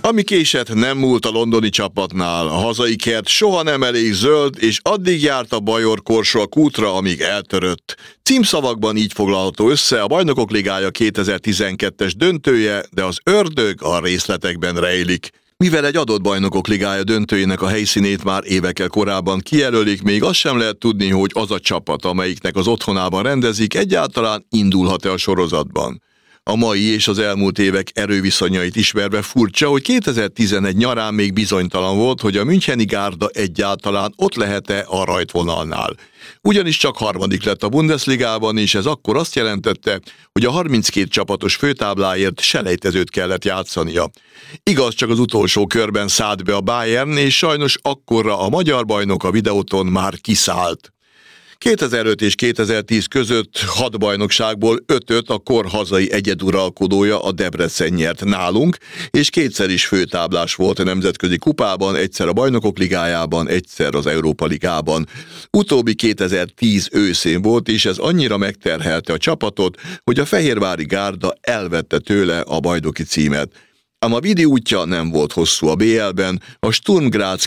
Ami késett, nem múlt a londoni csapatnál, a hazai kert soha nem elég zöld, és addig járt a Bajor korsó a kútra, amíg eltörött. Címszavakban így foglalható össze a Bajnokok Ligája 2012-es döntője, de az ördög a részletekben rejlik. Mivel egy adott Bajnokok Ligája döntőjének a helyszínét már évekkel korábban kijelölik, még azt sem lehet tudni, hogy az a csapat, amelyiknek az otthonában rendezik, egyáltalán indulhat-e a sorozatban. A mai és az elmúlt évek erőviszonyait ismerve furcsa, hogy 2011 nyarán még bizonytalan volt, hogy a müncheni gárda egyáltalán ott lehet-e a rajtvonalnál. Ugyanis csak harmadik lett a Bundesligában, és ez akkor azt jelentette, hogy a 32 csapatos főtábláért selejtezőt kellett játszania. Igaz, csak az utolsó körben szállt be a Bayern, és sajnos akkorra a magyar bajnok a Videoton már kiszállt. 2005 és 2010 között 6 bajnokságból 5-öt a kor hazai egyeduralkodója, a Debrecen nyert nálunk, és kétszer is főtáblás volt a nemzetközi kupában, egyszer a Bajnokok Ligájában, egyszer az Európa Ligában. Utóbbi 2010 őszén volt, és ez annyira megterhelte a csapatot, hogy a fehérvári gárda elvette tőle a bajnoki címet. Ám a Vidi útja nem volt hosszú a BL-ben, a Sturm Graz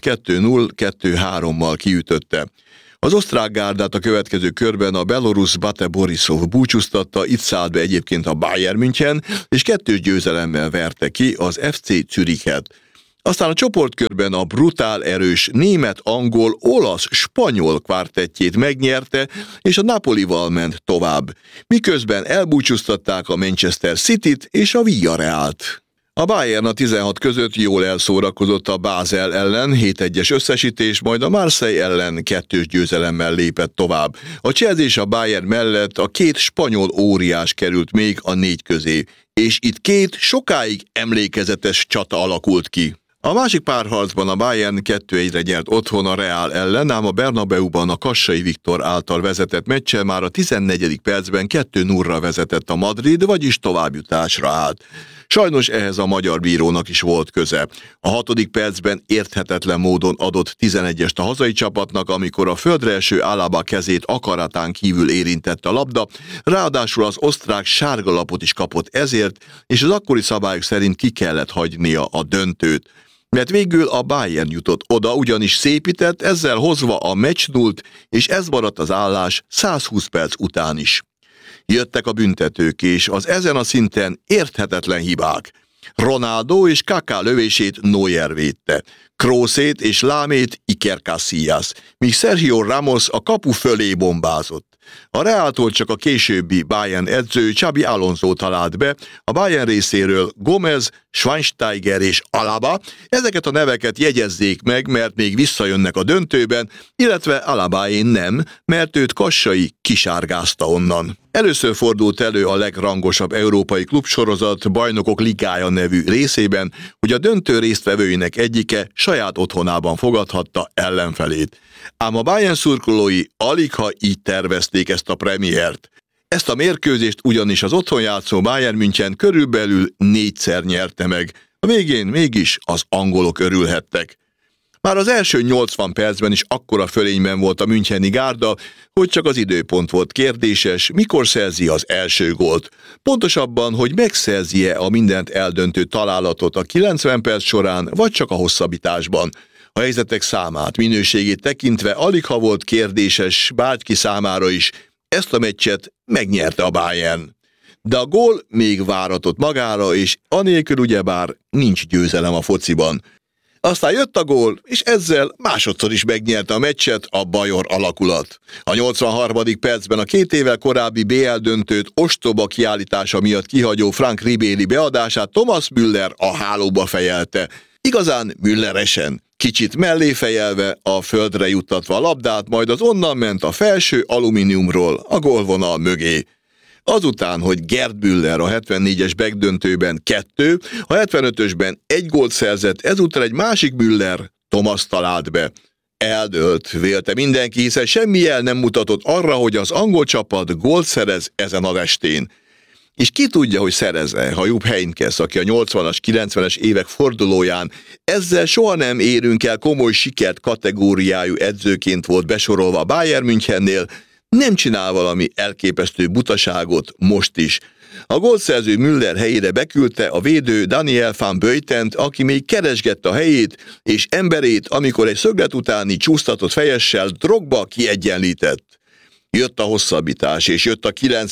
2-0-2-3-mal kiütötte. Az osztrák gárdát a következő körben a belorusz Bate Borisov búcsúztatta, itt szállt be egyébként a Bayern München, és 2-2 győzelemmel verte ki az FC Zürichet. Aztán a csoportkörben a brutál erős német, angol, olasz, spanyol kvártettjét megnyerte, és a Napolival ment tovább, miközben elbúcsúztatták a Manchester Cityt és a Villarrealt. A Bayern a 16 között jól elszórakozott a Basel ellen, 7-1-es összesítés, majd a Marseille ellen 2-2 győzelemmel lépett tovább. A Chelsea és a Bayern mellett a 2 spanyol óriás került még a 4 közé, és itt 2 sokáig emlékezetes csata alakult ki. A másik párharcban a Bayern 2-1-re nyert otthon a Real ellen, ám a Bernabeuban a Kassai Viktor által vezetett meccsen már a 14. percben 2-0-ra vezetett a Madrid, vagyis továbbjutásra állt. Sajnos ehhez a magyar bírónak is volt köze. A 6. percben érthetetlen módon adott 11-est a hazai csapatnak, amikor a földre eső Alaba kezét akaratán kívül érintett a labda, ráadásul az osztrák sárga lapot is kapott ezért, és az akkori szabályok szerint ki kellett hagynia a döntőt. Mert végül a Bayern jutott oda, ugyanis szépített, ezzel hozva a meccs nullt, és ez maradt az állás 120 perc után is. Jöttek a büntetők, és az ezen a szinten érthetetlen hibák. Ronaldo és Kaká lövését Neuer védte, Kroosét és Lámét Iker Casillas, míg Sergio Ramos a kapu fölé bombázott. A Reáltól csak a későbbi Bayern edző Xabi Alonso talált be, a Bayern részéről Gomez, Schweinsteiger és Alaba. Ezeket a neveket jegyezzék meg, mert még visszajönnek a döntőben, illetve Alabáén nem, mert őt Kassai kisárgázta onnan. Először fordult elő a legrangosabb európai klubsorozat Bajnokok Ligája nevű részében, hogy a döntő résztvevőinek egyike saját otthonában fogadhatta ellenfelét. Ám a Bayern szurkolói aligha így tervezték ezt a premiért. Ezt a mérkőzést ugyanis az otthon játszó Bayern München körülbelül 4-szer nyerte meg. A végén mégis az angolok örülhettek. Már az első 80 percben is akkora fölényben volt a müncheni gárda, hogy csak az időpont volt kérdéses, mikor szerzi az első gólt. Pontosabban, hogy megszerzi-e a mindent eldöntő találatot a 90 perc során, vagy csak a hosszabbításban. A helyzetek számát, minőségét tekintve aligha volt kérdéses bárki számára is, ezt a meccset megnyerte a Bayern. De a gól még váratott magára, és anélkül ugyebár nincs győzelem a fociban. Aztán jött a gól, és ezzel másodszor is megnyerte a meccset a bajor alakulat. A 83. percben a 2 évvel korábbi BL döntőt ostoba kiállítása miatt kihagyó Frank Ribéry beadását Thomas Müller a hálóba fejelte. Igazán Mülleresen, kicsit mellé fejelve, a földre juttatva a labdát, majd az onnan ment a felső alumíniumról a gólvonal mögé. Azután, hogy Gerd Müller a 74-es Beck-döntőben 2, a 75-ösben 1 gólt szerzett, ezúttal egy másik Müller, Thomas talált be. Eldőlt, vélte mindenki, hiszen semmi jel nem mutatott arra, hogy az angol csapat gólt szerez ezen az estén. És ki tudja, hogy szerez-e, ha Jupp Heynckes, aki a 80-as, 90-es évek fordulóján ezzel soha nem érünk el komoly sikert kategóriájú edzőként volt besorolva a Bayern Münchennél, nem csinál valami elképesztő butaságot most is. A gólszerző Müller helyére beküldte a védő Daniel van Buytent, aki még keresgette a helyét és emberét, amikor egy szöglet utáni csúsztatott fejessel Drogba kiegyenlített. Jött a hosszabbítás, és jött a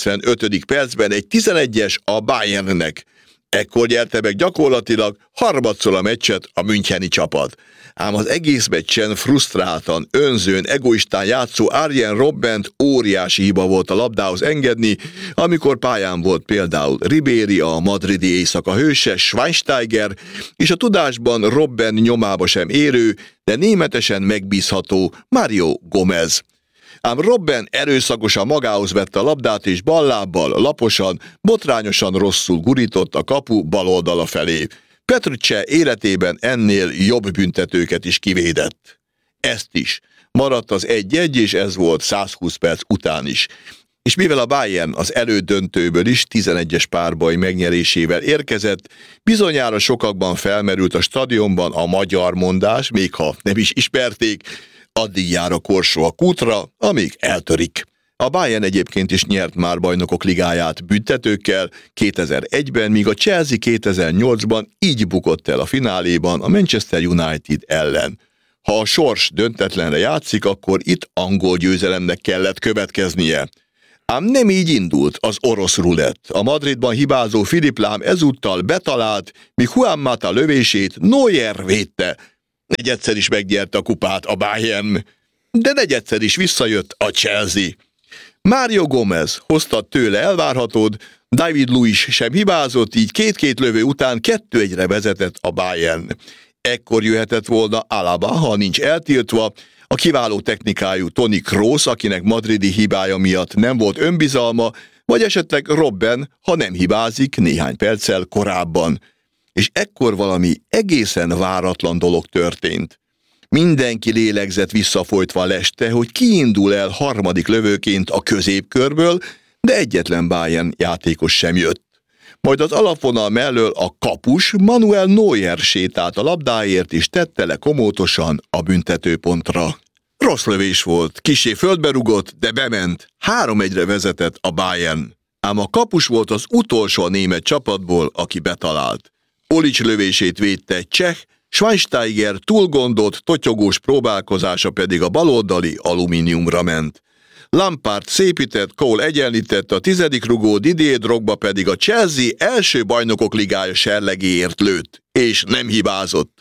95. percben egy 11-es a Bayernnek. Ekkor nyerte meg gyakorlatilag harmadszor a meccset a müncheni csapat. Ám az egész meccsen frusztráltan, önzőn, egoistán játszó Arjen Robbent óriási hiba volt a labdához engedni, amikor pályán volt például Ribéry, a madridi éjszaka hőse, Schweinsteiger, és a tudásban Robben nyomába sem érő, de németesen megbízható Mario Gomez. Ám Robben erőszakosan magához vette a labdát, és ballábbal, laposan, botrányosan rosszul gurított a kapu bal oldala felé. Petr életében ennél jobb büntetőket is kivédett. Ezt is. Maradt az 1-1, és ez volt 120 perc után is. És mivel a Bayern az elődöntőből is 11-es párbaj megnyerésével érkezett, bizonyára sokakban felmerült a stadionban a magyar mondás, még ha nem is ismerték, addig jár a korsó a kútra, amíg eltörik. A Bayern egyébként is nyert már Bajnokok Ligáját büntetőkkel 2001-ben, míg a Chelsea 2008-ban így bukott el a fináléban a Manchester United ellen. Ha a sors döntetlenre játszik, akkor itt angol győzelemnek kellett következnie. Ám nem így indult az orosz rulett. A Madridban hibázó Philipp Lahm ezúttal betalált, míg Juan Mata lövését Neuer védte. Negyedszer is megnyerte a kupát a Bayern, de negyedszer is visszajött a Chelsea. Mario Gomez hozta tőle elvárhatód, David Luiz sem hibázott, így 2-2 lövő után 2-1-re vezetett a Bayern. Ekkor jöhetett volna Alaba, ha nincs eltiltva, a kiváló technikájú Toni Kroos, akinek madridi hibája miatt nem volt önbizalma, vagy esetleg Robben, ha nem hibázik néhány perccel korábban. És ekkor valami egészen váratlan dolog történt. Mindenki lélegzett visszafolytva leste, hogy kiindul el harmadik lövőként a középkörből, de egyetlen Bayern játékos sem jött. Majd az alapvonal mellől a kapus Manuel Neuer sétált a labdáért és tette le komótosan a büntetőpontra. Rossz lövés volt, kissé földbe rugott, de bement. 3-1-re vezetett a Bayern. Ám a kapus volt az utolsó a német csapatból, aki betalált. Olic lövését védte egy cseh, Schweinsteiger túlgondolt, totyogós próbálkozása pedig a baloldali alumíniumra ment. Lampard szépített, Cole egyenlített, a 10. rugó Didier Drogba pedig a Chelsea első Bajnokok Ligája serlegéért lőtt, és nem hibázott.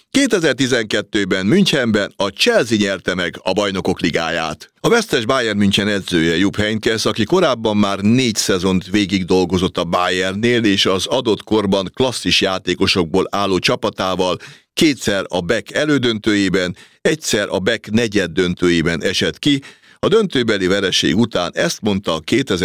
2012-ben Münchenben a Chelsea nyerte meg a Bajnokok Ligáját. A vesztes Bayern München edzője Jupp Heynckes, aki korábban már 4 szezont végig dolgozott a Bayernnél, és az adott korban klasszis játékosokból álló csapatával kétszer a BEK elődöntőjében, egyszer a BEK negyeddöntőjében esett ki, a döntőbeli vereség után ezt mondta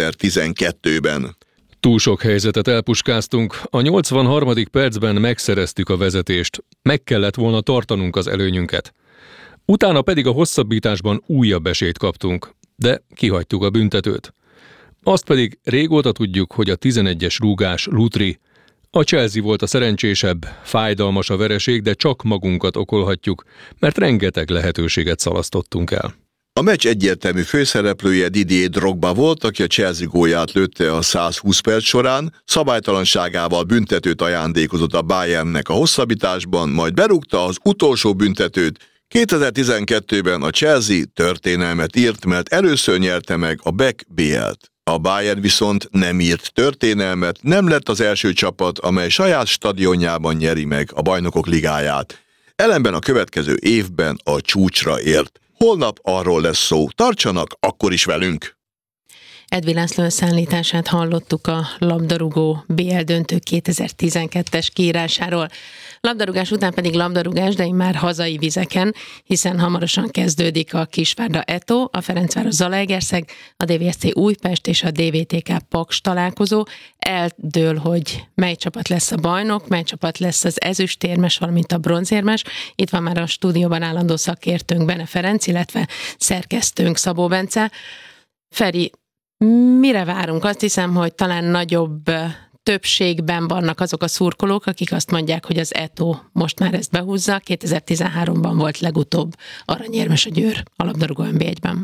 2012-ben. Túl sok helyzetet elpuskáztunk, a 83. percben megszereztük a vezetést, meg kellett volna tartanunk az előnyünket. Utána pedig a hosszabbításban újabb esélyt kaptunk, de kihagytuk a büntetőt. Azt pedig régóta tudjuk, hogy a 11-es rúgás Lutri. A Chelsea volt a szerencsésebb, fájdalmas a vereség, de csak magunkat okolhatjuk, mert rengeteg lehetőséget szalasztottunk el. A meccs egyértelmű főszereplője Didier Drogba volt, aki a Chelsea gólját lőtte a 120 perc során, szabálytalanságával büntetőt ajándékozott a Bayernnek a hosszabbításban, majd berúgta az utolsó büntetőt. 2012-ben a Chelsea történelmet írt, mert először nyerte meg a BEK BL-t. A Bayern viszont nem írt történelmet, nem lett az első csapat, amely saját stadionjában nyeri meg a Bajnokok Ligáját. Ellenben a következő évben a csúcsra ért. Holnap arról lesz szó. Tartsanak akkor is velünk! Edvi László szállítását hallottuk a labdarúgó BL döntő 2012-es kiírásáról. Labdarúgás után pedig labdarúgás, de már hazai vizeken, hiszen hamarosan kezdődik a Kisvárda Eto, a Ferencváros Zalaegerszeg, a DVSC Újpest és a DVTK Paks találkozó. Eldől, hogy mely csapat lesz a bajnok, mely csapat lesz az ezüstérmes, valamint a bronzérmes. Itt van már a stúdióban állandó szakértőnk Bene Ferenc, illetve szerkesztőnk Szabó Bence. Feri, mire várunk? Azt hiszem, hogy talán nagyobb többségben vannak azok a szurkolók, akik azt mondják, hogy az Eto most már ezt behúzza. 2013-ban volt legutóbb aranyérmes a Győr a labdarúgó NB1-ben.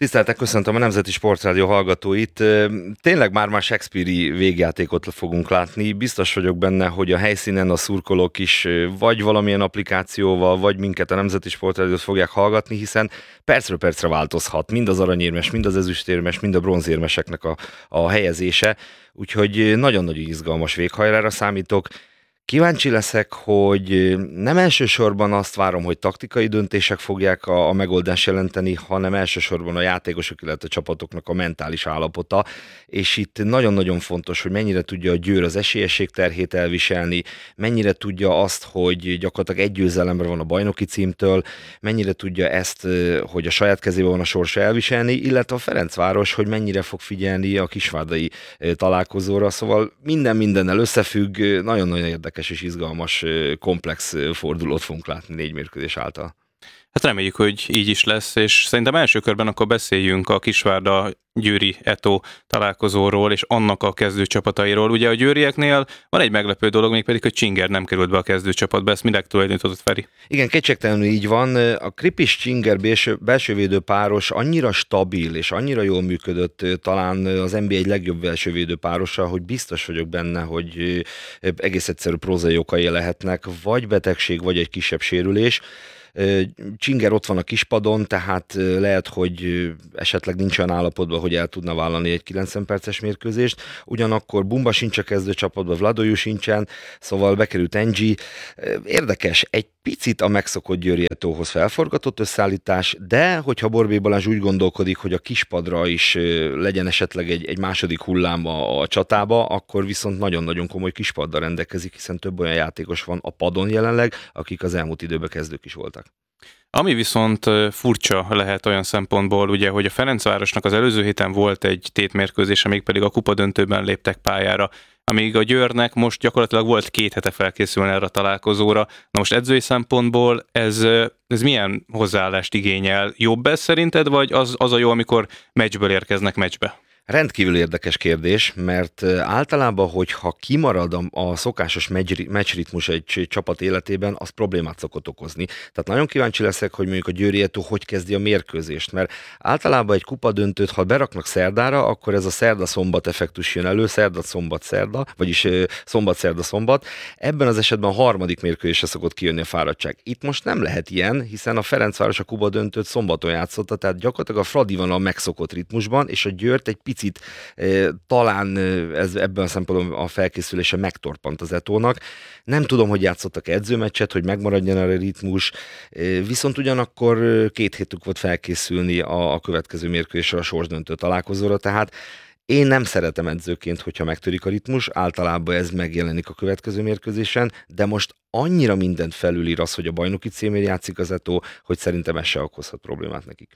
Tiszteltek, köszöntöm a Nemzeti Sportrádió hallgatóit. Tényleg már Shakespeare-i végjátékot fogunk látni. Biztos vagyok benne, hogy a helyszínen a szurkolók is vagy valamilyen applikációval, vagy minket a Nemzeti Sportrádiót fogják hallgatni, hiszen percről percre változhat. Mind az aranyérmes, mind az ezüstérmes, mind a bronzérmeseknek a helyezése. Úgyhogy nagyon-nagyon izgalmas véghajrára számítok. Kíváncsi leszek, hogy nem elsősorban azt várom, hogy taktikai döntések fogják a megoldást jelenteni, hanem elsősorban a játékosok, illetve a csapatoknak a mentális állapota, és itt nagyon-nagyon fontos, hogy mennyire tudja a Győr az esélyesség terhét elviselni, mennyire tudja azt, hogy gyakorlatilag egy győzelemre van a bajnoki címtől, mennyire tudja ezt, hogy a saját kezében van a sorsa elviselni, illetve a Ferencváros, hogy mennyire fog figyelni a kisvárdai találkozóra, szóval mindennel összefügg, nagyon-nagyon érdekes és izgalmas, komplex fordulót fogunk látni 4 mérkőzés által. Hát reméljük, hogy így is lesz, és szerintem első körben akkor beszéljünk a Kisvárda Győri Eto találkozóról és annak a kezdőcsapatairól. Ugye a győrieknél van egy meglepő dolog, mégpedig, hogy Csinger nem került be a kezdőcsapatba, ezt minek tulajdonította Feri? Igen, kétségtelenül így van. A Kripis-Csinger belsővédő páros annyira stabil és annyira jól működött, talán az NBA egy legjobb belsővédő párosa, hogy biztos vagyok benne, hogy egész egyszerű prózai okai lehetnek, vagy betegség, vagy egy kisebb sérülés. Csinger ott van a kispadon, tehát lehet, hogy esetleg nincs olyan állapotban, hogy el tudna vállalni egy 90 perces mérkőzést. Ugyanakkor Bumba sincs a kezdőcsapatban, Vladojú sincsen, szóval bekerült Engi. Érdekes, egy picit a megszokott Győri Etóhoz felforgatott összeállítás, de hogyha Borbély Balázs úgy gondolkodik, hogy a kispadra is legyen esetleg egy második hullám a csatába, akkor viszont nagyon-nagyon komoly kispaddal rendelkezik, hiszen több olyan játékos van a padon jelenleg, akik az elmúlt időben kezdők is voltak. Ami viszont furcsa lehet olyan szempontból, ugye, hogy a Ferencvárosnak az előző héten volt egy tétmérkőzése, mégpedig a kupadöntőben léptek pályára, amíg a Győrnek most gyakorlatilag volt 2 hete felkészülni erre a találkozóra. Na most edzői szempontból ez milyen hozzáállást igényel? Jobb ez szerinted, vagy az a jó, amikor meccsből érkeznek meccsbe? Rendkívül érdekes kérdés, mert általában, hogyha kimarad a szokásos meccsritmus egy csapat életében, az problémát szokott okozni. Tehát nagyon kíváncsi leszek, hogy mondjuk a Győri Eto hogy kezdi a mérkőzést, mert általában egy kupadöntőt, ha beraknak szerdára, akkor ez a szerda-szombat effektus jön elő, szerda-szombat-szerda, vagyis szombat-szerda-szombat. Ebben az esetben a harmadik mérkőzésre szokott kijönni a fáradtság. Itt most nem lehet ilyen, hiszen a Ferencváros a kupadöntőt szombaton játszotta, tehát gyakorlatilag a Fradi van a megszokott ritmusban, és a Győrt egy picit talán ez ebben a szempontból a felkészülése megtorpant az Etónak. Nem tudom, hogy játszottak edzőmeccset, hogy megmaradjon a ritmus, viszont ugyanakkor 2 hétük volt felkészülni a következő mérkőzésre, a sorsdöntő találkozóra, tehát én nem szeretem edzőként, hogyha megtörik a ritmus, általában ez megjelenik a következő mérkőzésen, de most annyira mindent felülír az, hogy a bajnoki címért játszik az Etó, hogy szerintem ez se okozhat problémát nekik.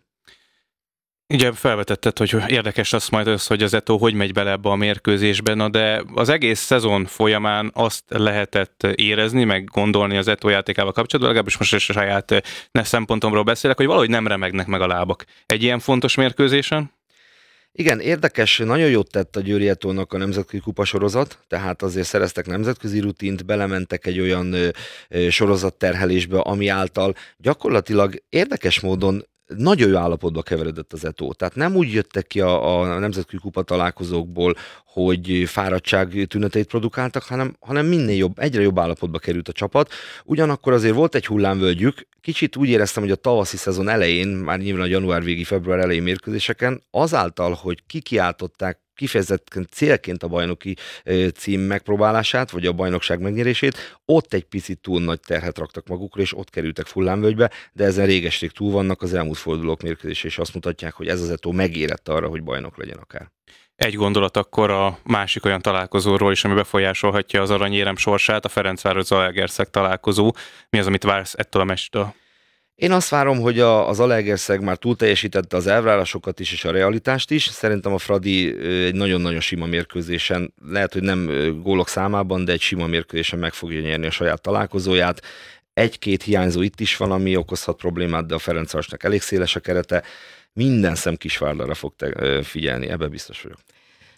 Ugye felvetetted, hogy érdekes lesz majd az, hogy az Eto hogy megy bele ebbe a mérkőzésbe, de az egész szezon folyamán azt lehetett érezni, meg gondolni az Eto játékával kapcsolatban, legalábbis most is a saját szempontomról beszélek, hogy valahogy nem remegnek meg a lábak. Egy ilyen fontos mérkőzésen? Igen, érdekes, nagyon jót tett a Győri Etónak a nemzetközi kupasorozat, tehát azért szereztek nemzetközi rutint, belementek egy olyan sorozatterhelésbe, ami által gyakorlatilag érdekes módon nagyon jó állapotba keveredett az Eto. Tehát nem úgy jöttek ki a nemzetközi kupa találkozókból, hogy fáradtság tüneteit produkáltak, hanem minél jobb, egyre jobb állapotba került a csapat. Ugyanakkor azért volt egy hullámvölgyük, kicsit úgy éreztem, hogy a tavaszi szezon elején, már nyilván a január végi, február elején mérkőzéseken, azáltal, hogy kikiáltották kifejezetten célként a bajnoki cím megpróbálását, vagy a bajnokság megnyerését, ott egy picit túl nagy terhet raktak magukra, és ott kerültek fullámvölgybe, de ezen réges-rég túl vannak, az elmúlt fordulók mérkőzése, és azt mutatják, hogy ez az Eto megérett arra, hogy bajnok legyen akár. Egy gondolat akkor a másik olyan találkozóról is, ami befolyásolhatja az aranyérem sorsát, a Ferencváros-Zalaegerszeg találkozó. Mi az, amit vársz ettől a meccstől? Én azt várom, hogy az Zalaegerszeg már túl teljesítette az elvárásokat is, és a realitást is. Szerintem a Fradi egy nagyon-nagyon sima mérkőzésen, lehet, hogy nem gólok számában, de egy sima mérkőzésen meg fogja nyerni a saját találkozóját. 1-2 hiányzó itt is van, ami okozhat problémát, de a Ferencvárosnak elég széles a kerete. Minden szem Kisvárdára fog figyelni, ebben biztos vagyok.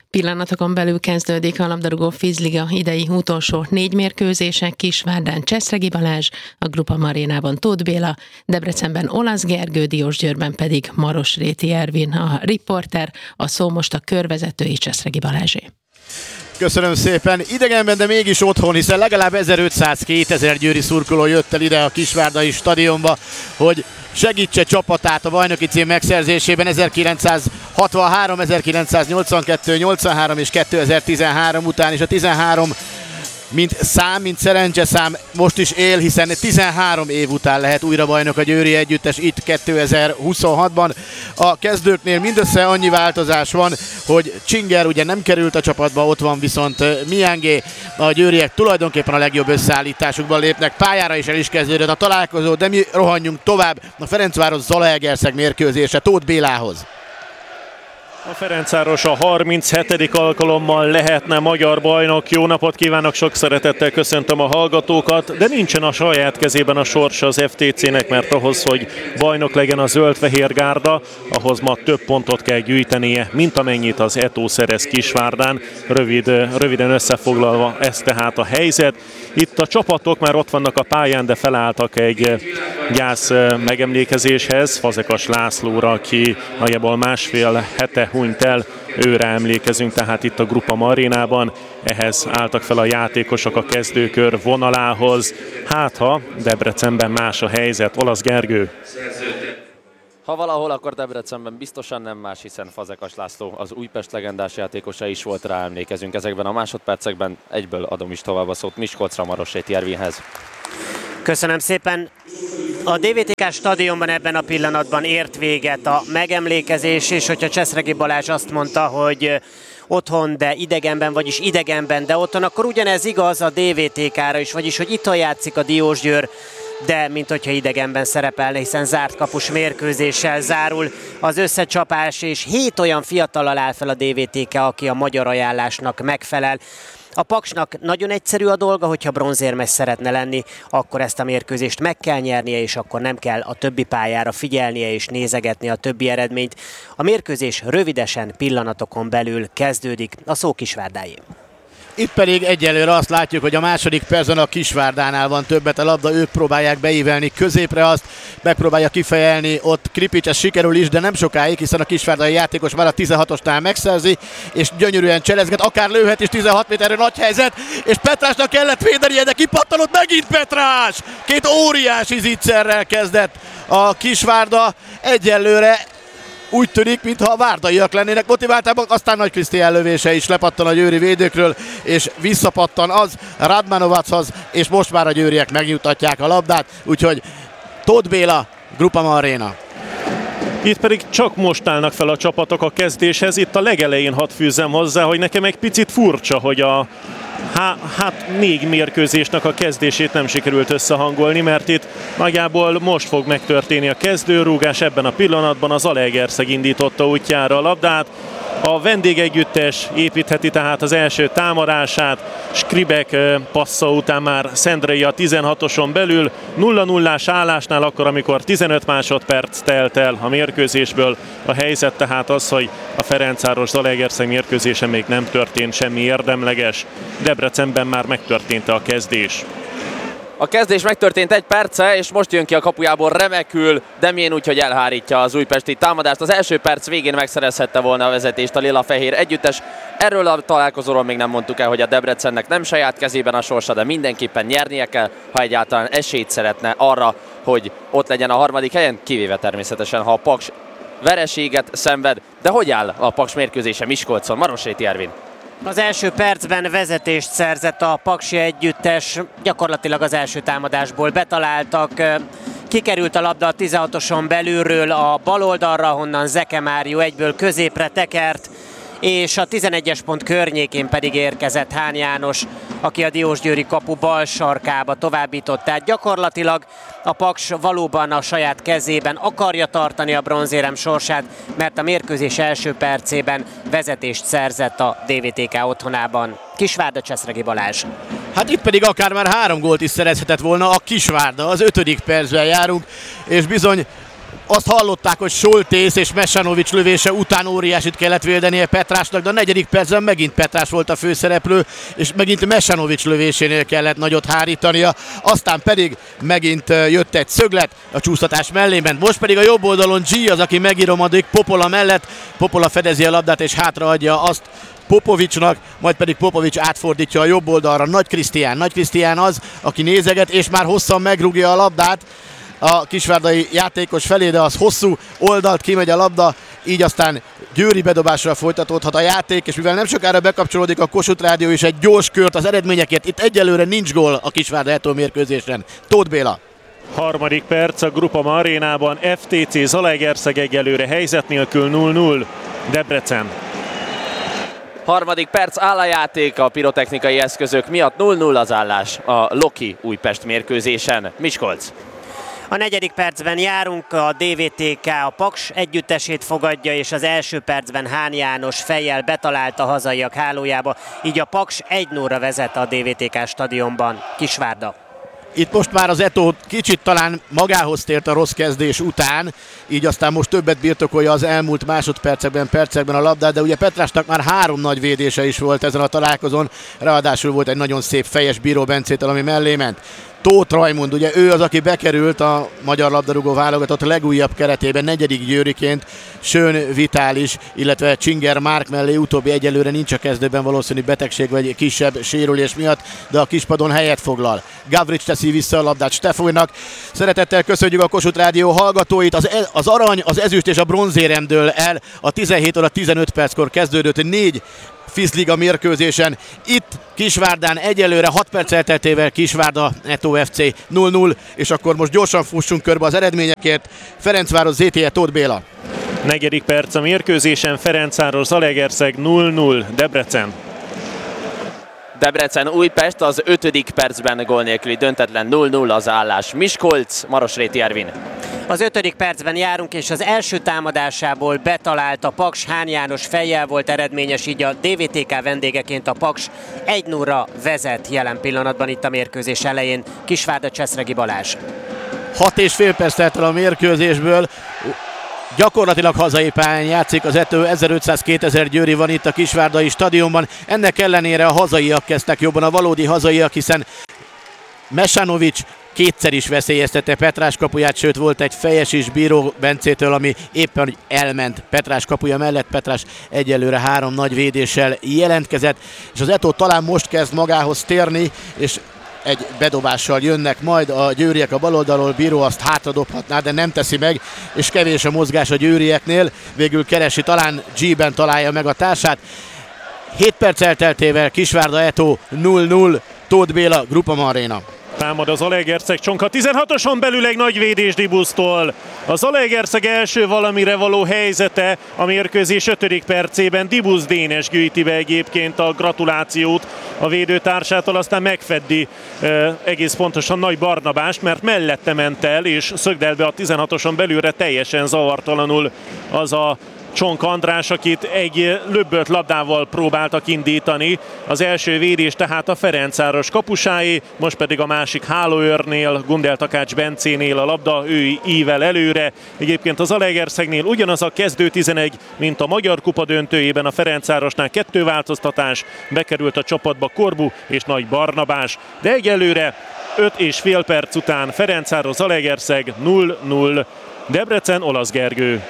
Pillanatokon belül kezdődik a labdarúgó Fizliga idei utolsó 4 mérkőzése. Kisvárdán Cseszregi Balázs, a Grupa Arénában Tóth Béla, Debrecenben Olasz Gergő, Diósgyőrben pedig Marosréti Ervin a riporter, a szó most a körvezetői Cseszregi Balázsé. Köszönöm szépen. Idegenben, de mégis otthon, hiszen legalább 1500-2000 győri szurkoló jött el ide a Kisvárdai stadionba, hogy segítse csapatát a bajnoki cím megszerzésében 1963, 1982, 83 és 2013 után, és a 13 mint szerencseszám most is él, hiszen 13 év után lehet újra bajnok a győri együttes itt 2026-ban. A kezdőknél mindössze annyi változás van, hogy Csinger ugye nem került a csapatba, ott van viszont Miangé. A győriek tulajdonképpen a legjobb összeállításukban lépnek pályára, és el is kezdődött a találkozó, de mi rohanjunk tovább a Ferencváros-Zalaegerszeg mérkőzése Tóth Bélához. A Ferencváros a 37. alkalommal lehetne magyar bajnok. Jó napot kívánok, sok szeretettel köszöntöm a hallgatókat, de nincsen a saját kezében a sorsa az FTC-nek, mert ahhoz, hogy bajnok legyen a zöld-fehér gárda, ahhoz ma több pontot kell gyűjtenie, mint amennyit az Eto szerez Kisvárdán. Röviden összefoglalva ez tehát a helyzet. Itt a csapatok már ott vannak a pályán, de felálltak egy gyász megemlékezéshez. Fazekas Lászlóra, aki nagyjából másfél hete hunyt el, őre emlékezünk tehát itt a Grupa Arénában. Ehhez álltak fel a játékosok a kezdőkör vonalához. Hát ha Debrecenben más a helyzet, Olasz Gergő. Ha valahol, akkor Debrecenben biztosan nem más, hiszen Fazekas László az Újpest legendás játékosa is volt, rá emlékezünk ezekben a másodpercekben. Egyből adom is tovább a szót Miskolcra, Marosréti Ervinhez. Köszönöm szépen. A DVTK stadionban ebben a pillanatban ért véget a megemlékezés, és hogyha Cseszregi Balázs azt mondta, hogy otthon, de idegenben, vagyis idegenben, de otthon, akkor ugyanez igaz a DVTK-ra is, vagyis hogy itthon játszik a Diósgyőr, de mint hogyha idegenben szerepelne, hiszen zárt kapus mérkőzéssel zárul az összecsapás, és 7 olyan fiatallal áll fel a DVTK, aki a magyar ajánlásnak megfelel. A Paksnak nagyon egyszerű a dolga, hogyha bronzérmes szeretne lenni, akkor ezt a mérkőzést meg kell nyernie, és akkor nem kell a többi pályára figyelnie és nézegetni a többi eredményt. A mérkőzés rövidesen, pillanatokon belül kezdődik, a szó Kisvárdáé. Itt pedig egyelőre azt látjuk, hogy a második percben a Kisvárdánál van többet a labda, ők próbálják beívelni középre, azt megpróbálja kifejelni ott Kripics, ez sikerül is, de nem sokáig, hiszen a kisvárdai játékos már a 16-osnál megszerzi, és gyönyörűen cselezget, akár lőhet is 16 méterre, nagy helyzet, és Petrásnak kellett védenie, de kipattanott megint Petrás! Két óriási zicserrel kezdett a Kisvárda, egyelőre úgy tűnik, mintha a várdaiak lennének motiváltabbak, aztán Nagy Krisztián lövése is lepattan a győri védőkről, és visszapattan az Radmanovachoz, és most már a győriek megnyugtatják a labdát, úgyhogy Tóth Béla, Grupa Aréna. Itt pedig csak most állnak fel a csapatok a kezdéshez. Itt a legelején hadd fűzzem hozzá, hogy nekem egy picit furcsa, hogy a 4 mérkőzésnek a kezdését nem sikerült összehangolni, mert itt nagyjából most fog megtörténni a kezdőrúgás, ebben a pillanatban az Zalaegerszeg indította útjára a labdát. A vendégegyüttes építheti tehát az első támadását, Skribek passza után már Szendrei a 16-oson belül, 0-0-ás állásnál akkor, amikor 15 másodperc telt el a mérkőzésből. A helyzet tehát az, hogy a Ferencváros-Zalaegerszeg mérkőzése még nem történt semmi érdemleges. Debrecenben már megtörtént a kezdés. A kezdés megtörtént 1 perce, és most jön ki a kapujából remekül Demjén, úgyhogy elhárítja az újpesti támadást. Az első perc végén megszerezhette volna a vezetést a lila-fehér együttes. Erről a találkozóról még nem mondtuk el, hogy a Debrecennek nem saját kezében a sorsa, de mindenképpen nyernie kell, ha egyáltalán esélyt szeretne arra, hogy ott legyen a harmadik helyen, kivéve természetesen, ha a Paks vereséget szenved. De hogy áll a Paks mérkőzése Miskolcon? Marosréti Ervin. Az első percben vezetést szerzett a paksi együttes, gyakorlatilag az első támadásból betaláltak. Kikerült a labda a 16-oson belülről a bal oldalra, honnan Zeke Mário egyből középre tekert, és a 11-es pont környékén pedig érkezett Hán János, aki a diósgyőri kapu bal sarkába továbbított. Tehát gyakorlatilag a Paks valóban a saját kezében akarja tartani a bronzérem sorsát, mert a mérkőzés első percében vezetést szerzett a DVTK otthonában. Kisvárda, Cseszregi Balázs. Hát itt pedig akár már 3 gólt is szerezhetett volna a Kisvárda, az 5. percben járunk, és bizony Azt hallották, hogy Soltész és Mesanovics lövése után óriásit kellett védenie Petrásnak, de a 4. percben megint Petrás volt a főszereplő, és megint Mesanovics lövésénél kellett nagyot hárítania, aztán pedig megint jött egy szöglet a csúsztatás mellében. Most pedig a jobb oldalon G az, aki megiromodik Popola mellett, Popola fedezi a labdát és hátraadja azt Popovicsnak, majd pedig Popovics átfordítja a jobb oldalra. Nagy Krisztián az, aki nézeget, és már hosszan megrúgja a labdát a kisvárdai játékos felé, de az hosszú oldalt kimegy a labda, így aztán győri bedobásra folytatódhat a játék, és mivel nem sokára bekapcsolódik a Kossuth Rádió is egy gyors kört az eredményekért, itt egyelőre nincs gól a Kisvárda Eto mérkőzésen. Tóth Béla. 3. perc a Groupama arénában, FTC Zalaegerszeg egyelőre helyzet nélkül 0-0. Debrecen. 3. perc áll a játék, a pirotechnikai eszközök miatt 0-0 az állás a Loki Újpest mérkőzésen. Miskolc. A 4. percben járunk, a DVTK a Paks együttesét fogadja, és az első percben Hán János fejjel betalált a hazaiak hálójába, így a Paks 1-0-ra vezet a DVTK stadionban. Kisvárda. Itt most már az Eto kicsit talán magához tért a rossz kezdés után, így aztán most többet birtokolja az elmúlt percekben a labdát, de ugye Petrásnak már 3 nagy védése is volt ezen a találkozón, ráadásul volt egy nagyon szép fejes Bíró Bencétől, ami mellé ment. Tóth Rajmund, ugye ő az, aki bekerült a magyar labdarúgó válogatott legújabb keretében 4. győriként, Schön Vitális, illetve Csinger Márk mellé, utóbbi egyelőre nincs a kezdőben, valószínű betegség vagy kisebb sérülés miatt, de a kispadon helyet foglal. Gavrics teszi vissza a labdát Stefoynak. Szeretettel köszönjük a Kossuth Rádió hallgatóit, az arany, az ezüst és a bronzérem dől el, a 17 óra 15 perckor kezdődött 4 Fizliga mérkőzésen. Itt Kisvárdán egyelőre 6 perc elteltével Kisvárda Eto FC 0-0, és akkor most gyorsan fussunk körbe az eredményekért. Ferencváros ZTE, Tóth Béla. 4. perc a mérkőzésen, Ferencváros Zalaegerszeg 0-0. Debrecen. Debrecen Újpest az 5. percben gól nélküli döntetlen 0-0 az állás. Miskolc, Marosréti Ervin. Az 5. percben járunk, és az első támadásából betalált a Paks, Hán János fejjel volt eredményes, így a DVTK vendégeként a Paks 1-0-ra vezet jelen pillanatban itt a mérkőzés elején. Kisvárda, Cseszregi Balázs. 6,5 perc telt el a mérkőzésből. Gyakorlatilag hazai pályán játszik az Eto, 1500-2000 győri van itt a Kisvárdai stadionban. Ennek ellenére a hazaiak kezdtek jobban, a valódi hazaiak, hiszen Mesanovics kétszer is veszélyeztette Petrás kapuját, sőt volt egy fejes is Bíró Bencétől, ami éppen elment Petrás kapuja mellett. Petrás egyelőre 3 nagy védéssel jelentkezett, és az Eto talán most kezd magához térni, és egy bedobással jönnek majd a győriek a baloldalról, Bíró azt hátradobhatná, de nem teszi meg, és kevés a mozgás a győrieknél, végül keresi, talán G-ben találja meg a társát. 7 perc elteltével Kisvárda Eto 0-0, Tóth Béla, Groupama Aréna. Támad a Zalaegerszeg csonka 16-oson belül egy nagy védés Dibusztól. A Zalaegerszeg első valamire való helyzete a mérkőzés 5. percében. Dibusz Dénes gyűjti be egyébként a gratulációt a védőtársától, aztán megfeddi egész pontosan Nagy Barnabást, mert mellette ment el és szögdel be a 16-oson belülre teljesen zavartalanul az a Csonk András, akit egy löbbölt labdával próbáltak indítani. Az első védés tehát a Ferencváros kapusáé, most pedig a másik hálóőrnél, Gundel Takács Bencénél a labda, ő ível előre. Egyébként az Zalaegerszegnél ugyanaz a kezdő 11, mint a Magyar Kupa döntőjében, a Ferencvárosnál 2 változtatás, bekerült a csapatba Korbu és Nagy Barnabás, de egyelőre 5,5 perc után Ferencváros Zalaegerszeg 0-0. Debrecen, Olasz Gergő.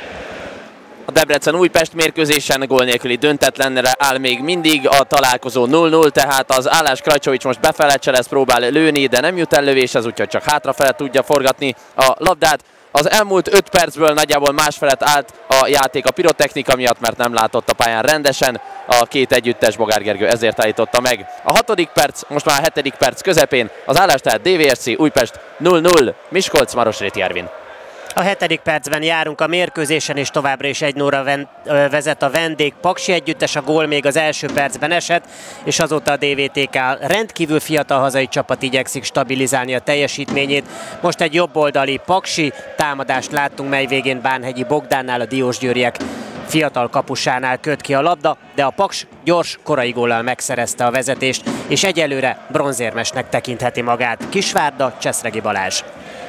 A Debrecen-Újpest mérkőzésen gól nélküli döntetlenre áll még mindig a találkozó 0-0, tehát az állás Krajcsovics most befele cselez, próbál lőni, de nem jut el lövéshez, úgyhogy csak hátrafele tudja forgatni a labdát. Az elmúlt 5 percből nagyjából másfelet állt a játék a pirotechnika miatt, mert nem látott a pályán rendesen. A két együttes Bogár Gergő ezért állította meg. A 6. perc, most már a 7. perc közepén az állás tehát DVSC Újpest 0-0, Miskolc, Marosréti Ervin. A 7. percben járunk a mérkőzésen, és továbbra is 1-0-ra vezet a vendég Paksi együttes, a gól még az első percben esett, és azóta a DVTK rendkívül fiatal hazai csapat igyekszik stabilizálni a teljesítményét. Most egy jobboldali Paksi támadást láttunk, mely végén Bánhegyi Bogdánnál, a diósgyőriek fiatal kapusánál köt ki a labda, de a Paks gyors, korai góllal megszerezte a vezetést, és egyelőre bronzérmesnek tekintheti magát. Kisvárda, Cseszregi Balázs.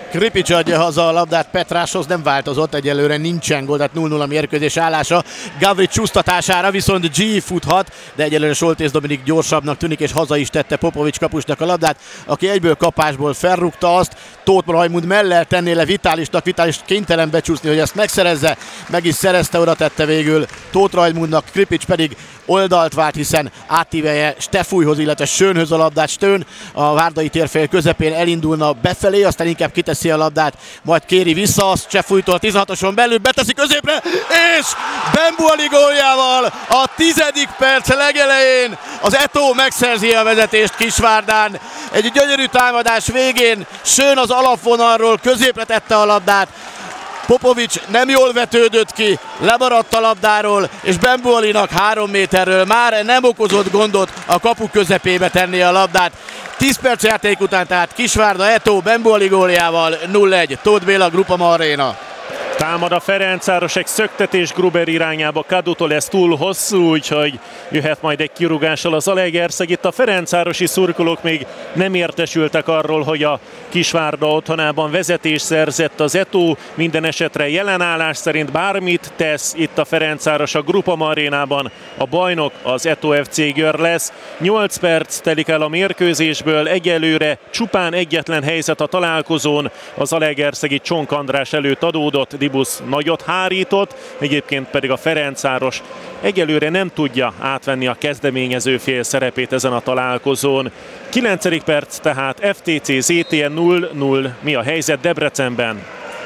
Kripics adja haza a labdát Petráshoz, nem változott, egyelőre nincsen gól, tehát 0-0 a mérkőzés állása. Gavric csúsztatására viszont G futhat, de egyelőre Soltész Dominik gyorsabbnak tűnik, és haza is tette Popovics kapusnak a labdát, aki egyből kapásból felrúgta azt, Tóth Rajmund mellel tenné le Vitálisnak, Vitális kénytelen becsúszni, hogy ezt megszerezze, meg is szerezte, oda tette végül Tóth Rajmundnak, Kripics pedig oldalt vált, hiszen átívelje Stefújhoz, illetve Schönhöz a labdát. Schön a Várdai térfél közepén elindulna befelé, aztán inkább kiteszi a labdát, majd kéri vissza azt Stefújtól 16-oson belül, beteszi középre, és Bembuali góljával a 10. perc legelején az Eto'o megszerzi a vezetést Kisvárdán. Egy gyönyörű támadás végén Schön az alapvonalról középre tette a labdát, Popovics nem jól vetődött ki, lemaradt a labdáról, és Bembualinak 3 méterről már nem okozott gondot a kapu közepébe tenni a labdát. 10 perc játék után tehát Kisvárda Eto'o Bembuali góljával 0-1, Tóth Béla, Groupama Arena. Támad a Ferencváros, egy szöktetés Gruber irányába, Kadutól ez túl hosszú, úgyhogy jöhet majd egy kirúgással az Zalaegerszeg. Itt a ferencvárosi szurkolók még nem értesültek arról, hogy a Kisvárda otthonában vezetés szerzett az Eto'o. Minden esetre jelenállás szerint bármit tesz itt a Ferencváros a Groupama Arénában, a bajnok az Eto'o FC Győr lesz. 8 perc telik el a mérkőzésből, egyelőre csupán egyetlen helyzet a találkozón, az Zalaegerszegi Csonk András előtt adódott, Dibusz nagyot hárított, egyébként pedig a Ferencváros egyelőre nem tudja átvenni a kezdeményező fél szerepét ezen a találkozón. 9. perc tehát FTC ZTN 0-0. Mi a helyzet Debrecenben?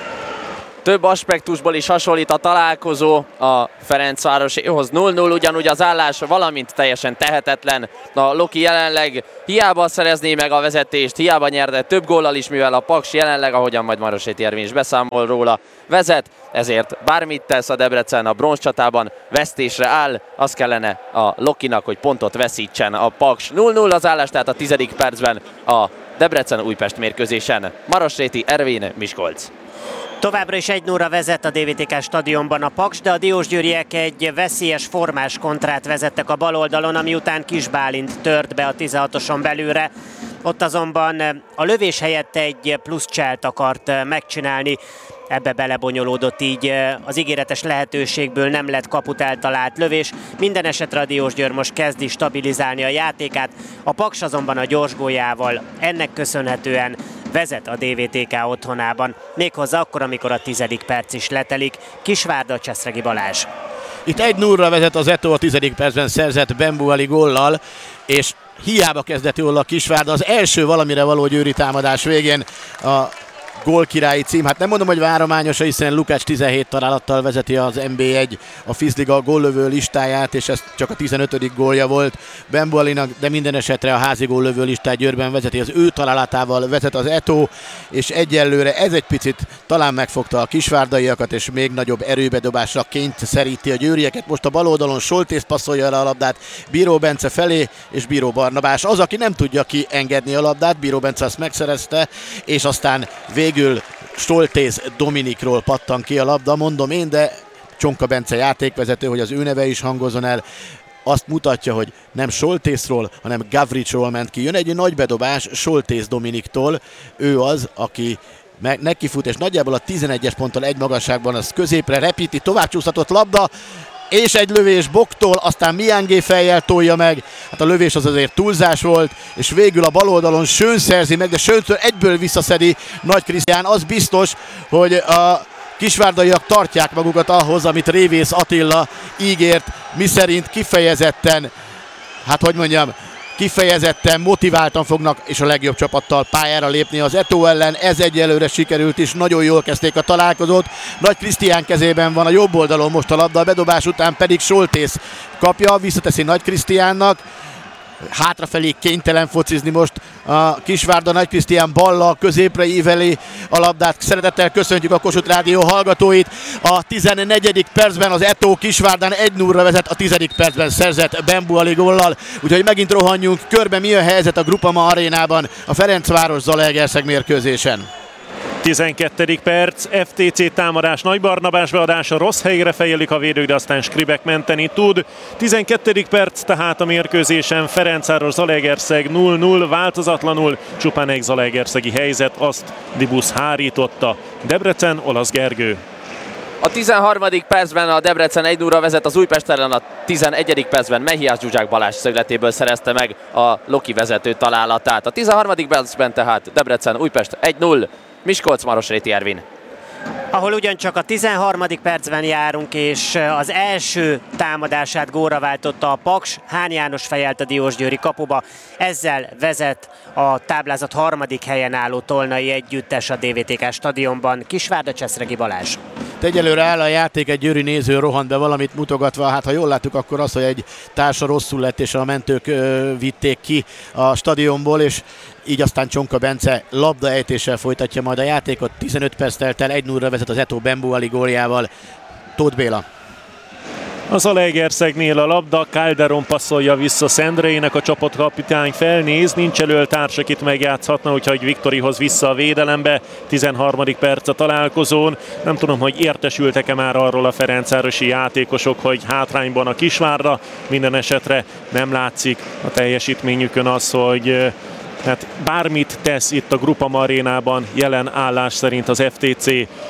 Több aspektusból is hasonlít a találkozó a Ferencvároséhoz. 0-0 ugyanúgy az állás, valamint teljesen tehetetlen. A Loki jelenleg hiába szerezné meg a vezetést, hiába nyerne több góllal is, mivel a Paks jelenleg, ahogyan majd Maroséti Ervin is beszámol róla, vezet, ezért bármit tesz a Debrecen a bronzcsatában, vesztésre áll, az kellene a Lokinak, hogy pontot veszítsen a Paks. 0-0 az állás, tehát a 10. percben a Debrecen-Újpest mérkőzésen. Maroséti Ervin, Miskolc. Továbbra is 1-0-ra vezet a DVTK stadionban a Paks, de a diósgyőriek egy veszélyes formás kontrát vezettek a bal oldalon, ami után Kis Bálint tört be a 16-oson belülre. Ott azonban a lövés helyett egy plusz cselt akart megcsinálni, ebbe belebonyolódott, így az ígéretes lehetőségből nem lett kaput eltalált lövés. Minden esetre a Diósgyőr most kezdi stabilizálni a játékát, a Paks azonban a gyors góljával ennek köszönhetően vezet a DVTK otthonában, méghozzá akkor, amikor a 10. perc is letelik. Kisvárda, Cseszregi Balázs. Itt 1-0-ra vezet az Eto'o a 10. percben szerzett Bembuali góllal, és hiába kezdett jól a Kisvárda, az első valamire való győri támadás végén a gólkirályi cím. Hát nem mondom, hogy várományosa, hiszen Lukács 17 találattal vezeti az NB1 a Fizliga góllövő listáját, és ez csak a 15. gólja volt Bembualinak, de minden esetre a házi góllövő listát Győrben vezeti, az ő találatával vezet az Eto'o, és egyelőre ez egy picit talán megfogta a kisvárdaiakat, és még nagyobb erőbedobásra kényszeríti a győrieket. Most a bal oldalon Soltész passzolja el a labdát Bíró Bence felé, és Bíró Barnabás az, aki nem tudja kiengedni a labdát. Bíró Bence azt megszerezte, és aztán végül Soltész Dominikról pattan ki a labda, mondom én, de Csonka Bence játékvezető, hogy az ő neve is hangozzon el, azt mutatja, hogy nem Soltészról, hanem Gavricról ment ki. Jön egy nagy bedobás Soltész Dominiktól, ő az, aki nekifut, és nagyjából a 11-es ponttal egy magasságban az középre repíti, tovább csúsztatott labda, és egy lövés Boktól, aztán Miangé fejjel tolja meg, hát a lövés az azért túlzás volt, és végül a bal oldalon Schön szerzi meg, de Schöntől egyből visszaszedi Nagy Krisztián. Az biztos, hogy a kisvárdaiak tartják magukat ahhoz, amit Révész Attila ígért, miszerint kifejezetten, kifejezetten motiváltan fognak és a legjobb csapattal pályára lépni az Eto'o ellen. Ez egyelőre sikerült is, nagyon jól kezdték a találkozót. Nagy Krisztián kezében van a jobb oldalon most a labda, a bedobás után pedig Soltész kapja, visszateszi Nagy Krisztiánnak. Hátrafelé kénytelen focizni most a Kisvárda, Nagy Krisztián ballal középre íveli a labdát. Szeretettel köszöntjük a Kossuth Rádió hallgatóit. A 14. percben az Eto'o Kisvárdán 1-0-ra vezet, a 10. percben szerzett Bembuali góllal. Úgyhogy megint rohanjunk körbe, mi a helyzet a Groupama Arénában a Ferencváros Zalaegerszeg mérkőzésen. 12. perc, FTC támadás, Nagy Barnabás beadása, rossz helyre fejelik a védők, de aztán Skribek menteni tud. 12. perc tehát a mérkőzésen, Ferencváros Zalaegerszeg 0-0, változatlanul, csupán egy zalaegerszegi helyzet, azt Dibusz hárította. Debrecen, Olasz Gergő. A 13. percben a Debrecen 1-0-ra vezet, az Újpest ellen a 11. percben Mehiás Zsuzsák Balázs szögletéből szerezte meg a Loki vezető találatát. A 13. percben tehát Debrecen Újpest 1-0, Miskolc Marosréti Ervin. Ahol ugyancsak a 13. percben járunk, és az első támadását gólra váltotta a Paks, Hán János fejelt a diósgyőri kapuba. Ezzel vezet a táblázat harmadik helyen álló tolnai együttes a DVTK stadionban. Kisvárda, Cseszregi Balázs. Egyelőre áll a játék, egy győri néző rohant be valamit mutogatva, hát ha jól láttuk, akkor az, hogy egy társa rosszul lett, és a mentők vitték ki a stadionból, és így aztán Csonka Bence labdaejtéssel folytatja majd a játékot. 15 perc telt el, 1-0-ra vezet az Eto Bembuali góljával. Tóth Béla. A Zalaegerszegnél a labda, Calderon passzolja vissza Szendrének, a csapatkapitány felnéz, nincs elől társ, akit megjátszhatna, úgyhogy Viktorihoz vissza a védelembe. 13. perc a találkozón. Nem tudom, hogy értesültek-e már arról a ferencvárosi játékosok, hogy hátrányban a Kisvárda. Minden esetre nem látszik a teljesítményükön az, hogy hát bármit tesz itt a Groupama arénában, jelen állás szerint az FTC,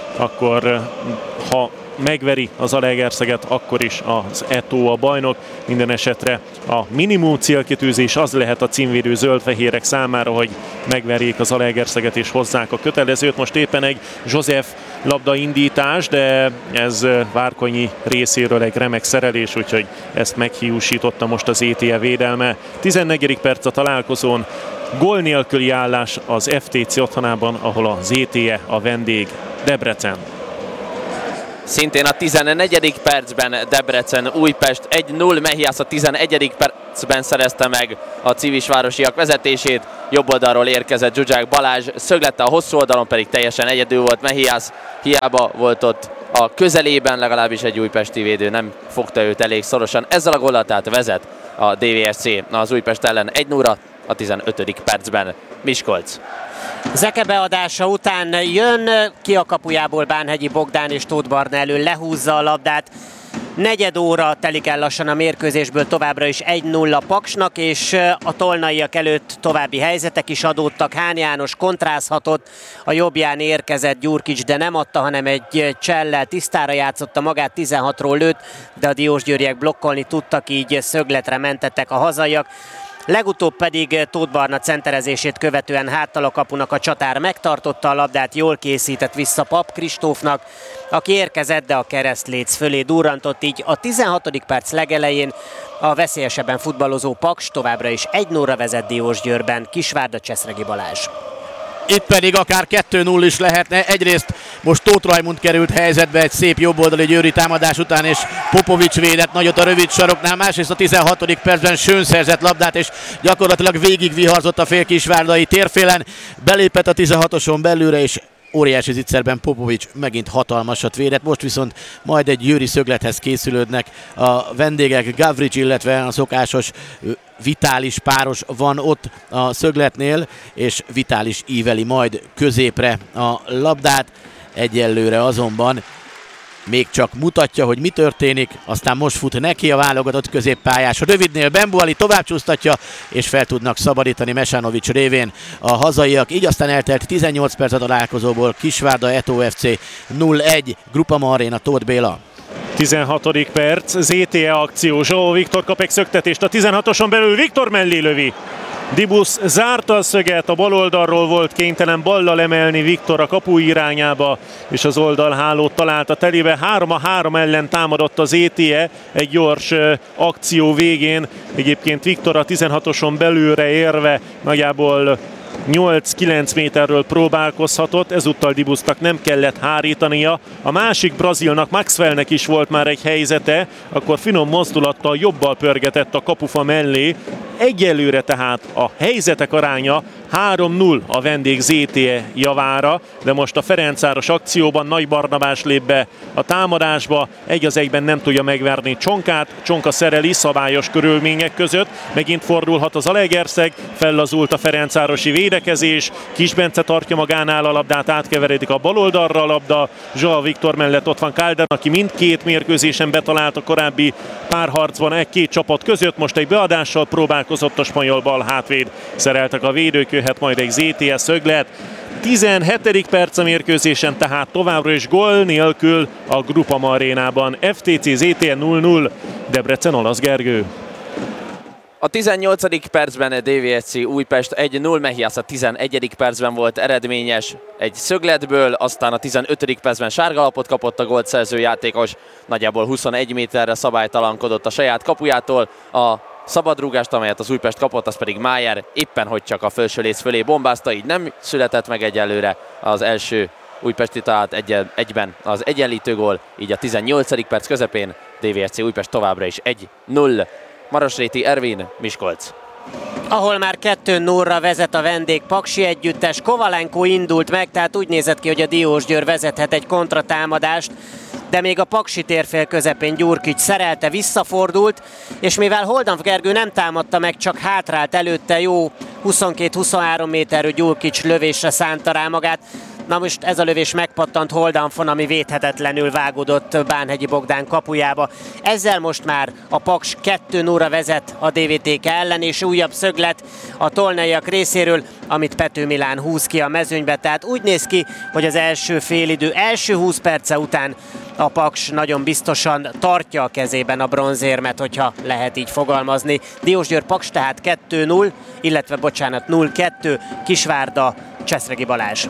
akkor ha megveri az Zalaegerszeget, akkor is az Eto a bajnok. Minden esetre a minimum célkitűzés az lehet a címvédő zöldfehérek számára, hogy megverjék az Zalaegerszeget és hozzák a kötelezőt. Most éppen egy József labdaindítás, de ez Várkonyi részéről egy remek szerelés, úgyhogy ezt meghiúsította most az ETE védelme. 14. perc a találkozón, gól nélküli állás az FTC otthonában, ahol az ETE a vendég. Debrecen. Szintén a 14. percben Debrecen Újpest 1-0, Mehiász a 11. percben szerezte meg a civisvárosiak vezetését, jobb oldalról érkezett Zsuzsák Balázs, szöglette, a hosszú oldalon pedig teljesen egyedül volt Mehiász, hiába volt ott a közelében, legalábbis egy újpesti védő nem fogta őt elég szorosan. Ezzel a góllal tehát vezet a DVSC az Újpest ellen 1-0-ra a 15. percben. Miskolc. Zeke beadása után jön ki a kapujából Bánhegyi Bogdán, és Tóth Barna elől lehúzza a labdát. Negyed óra telik el lassan a mérkőzésből, továbbra is 1-0 Paksnak, és a tolnaiak előtt további helyzetek is adódtak. Hán János kontrázhatott, a jobbján érkezett Gyurkics, de nem adta, hanem egy csellel tisztára játszotta magát, 16-ról lőtt, de a diósgyőriek blokkolni tudtak, így szögletre mentettek a hazaiak. Legutóbb pedig Tóth Barna centerezését követően háttal a kapunak a csatár megtartotta a labdát, jól készített vissza Pap Kristófnak, aki érkezett, de a keresztléc fölé durrantott, így a 16. perc legelején a veszélyesebben futballozó Paks továbbra is 1-0-ra vezet Diósgyőrben. Kisvárda, Cseszregi Balázs. Itt pedig akár 2-0 is lehetne. Egyrészt most Tóth Rajmund került helyzetbe egy szép jobboldali győri támadás után, és Popovics védett nagyot a rövid saroknál. Másrészt a 16. percben Schön szerzett labdát, és gyakorlatilag végig viharzott a félkisvárdai térfélen. Belépett a 16-oson belülre, és óriási zicserben Popovics megint hatalmasat védett. Most viszont majd egy győri szöglethez készülődnek a vendégek. Gavrics, illetve a szokásos Vitális páros van ott a szögletnél, és Vitális íveli majd középre a labdát. Egyelőre azonban még csak mutatja, hogy mi történik, aztán most fut neki a válogatott középpályás. A rövidnél Bembuali tovább csúsztatja, és fel tudnak szabadítani Mesanovics révén a hazaiak. Így aztán eltelt 18 perc a találkozóból. Kisvárda Eto FC 0-1, Groupama Aréna, Tóth Béla. 16. perc, ZTE akció, Zsó Viktor kap egy szöktetést a 16-oson belül, Viktor mellé lövi. Dibusz zárta a szöget, a bal oldalról volt kénytelen ballal emelni Viktor a kapu irányába, és az oldalhálót találta telébe. 3-3 ellen támadott az ETE egy gyors akció végén. Egyébként Viktor a 16-oson belülre érve nagyjából 8-9 méterről próbálkozhatott, ezúttal Dibusznak nem kellett hárítania. A másik brazilnak, Maxwellnek is volt már egy helyzete, akkor finom mozdulattal jobbal pörgetett a kapufa mellé. Egyelőre tehát a helyzetek aránya 3-0 a vendég ZTE javára, de most a Ferencváros akcióban Nagy Barnabás lép be a támadásba, 1-1-ben nem tudja megverni Csonkát, Csonka szereli szabályos körülmények között, megint fordulhat az Zalaegerszeg, fellazult a ferencvárosi védekezés, Kis Bence tartja magánál a labdát, átkeveredik a bal oldalra a labda, Joao Viktor mellett ott van Calder, aki mindkét mérkőzésen betalált a korábbi párharcban két csapat között, most egy beadással próbálkozott a spanyol bal hátvéd, szereltek a védők, jöhet majd egy ZTE szöglet. 17. perc a mérkőzésen, tehát továbbra is gól nélkül a Groupama arénában. FTC ZTE 0-0, Debrecen Olasz Gergő. A 18. percben a DVSC Újpest 1-0, Mehiász a 11. percben volt eredményes egy szögletből, aztán a 15. percben sárgalapot kapott a gólt szerző játékos, nagyjából 21 méterre szabálytalankodott a saját kapujától, a szabadrúgást, amelyet az Újpest kapott, az pedig Májer éppen hogy csak a felső léc fölé bombázta, így nem született meg egyelőre az első újpesti talált egyben az egyenlítő gól, így a 18. perc közepén DVSC Újpest továbbra is 1-0. Marosréti Ervin, Miskolc. Ahol már 2-0-ra vezet a vendég Paksi együttes, Kovalenko indult meg, tehát úgy nézett ki, hogy a Diósgyőr vezethet egy kontratámadást, de még a Paksi térfél közepén Gyurkics szerelte, visszafordult, és mivel Holdanf Gergő nem támadta meg, csak hátrált előtte, jó 22-23 méterű Gyurkics lövésre szánta rá magát. Na most ez a lövés megpattant Holdanfon, ami védhetetlenül vágódott Bánhegyi Bogdán kapujába. Ezzel most már a Paks 2-0-ra vezet a DVTK ellen, és újabb szöglet a tolnaiak részéről, amit Pető Milán húz ki a mezőnybe. Tehát úgy néz ki, hogy az első félidő első 20 perce után a Paks nagyon biztosan tartja a kezében a bronzérmet, hogyha lehet így fogalmazni. Diósgyőr Paks tehát 2-0, illetve 0-2, Kisvárda Cseszregi Balázs.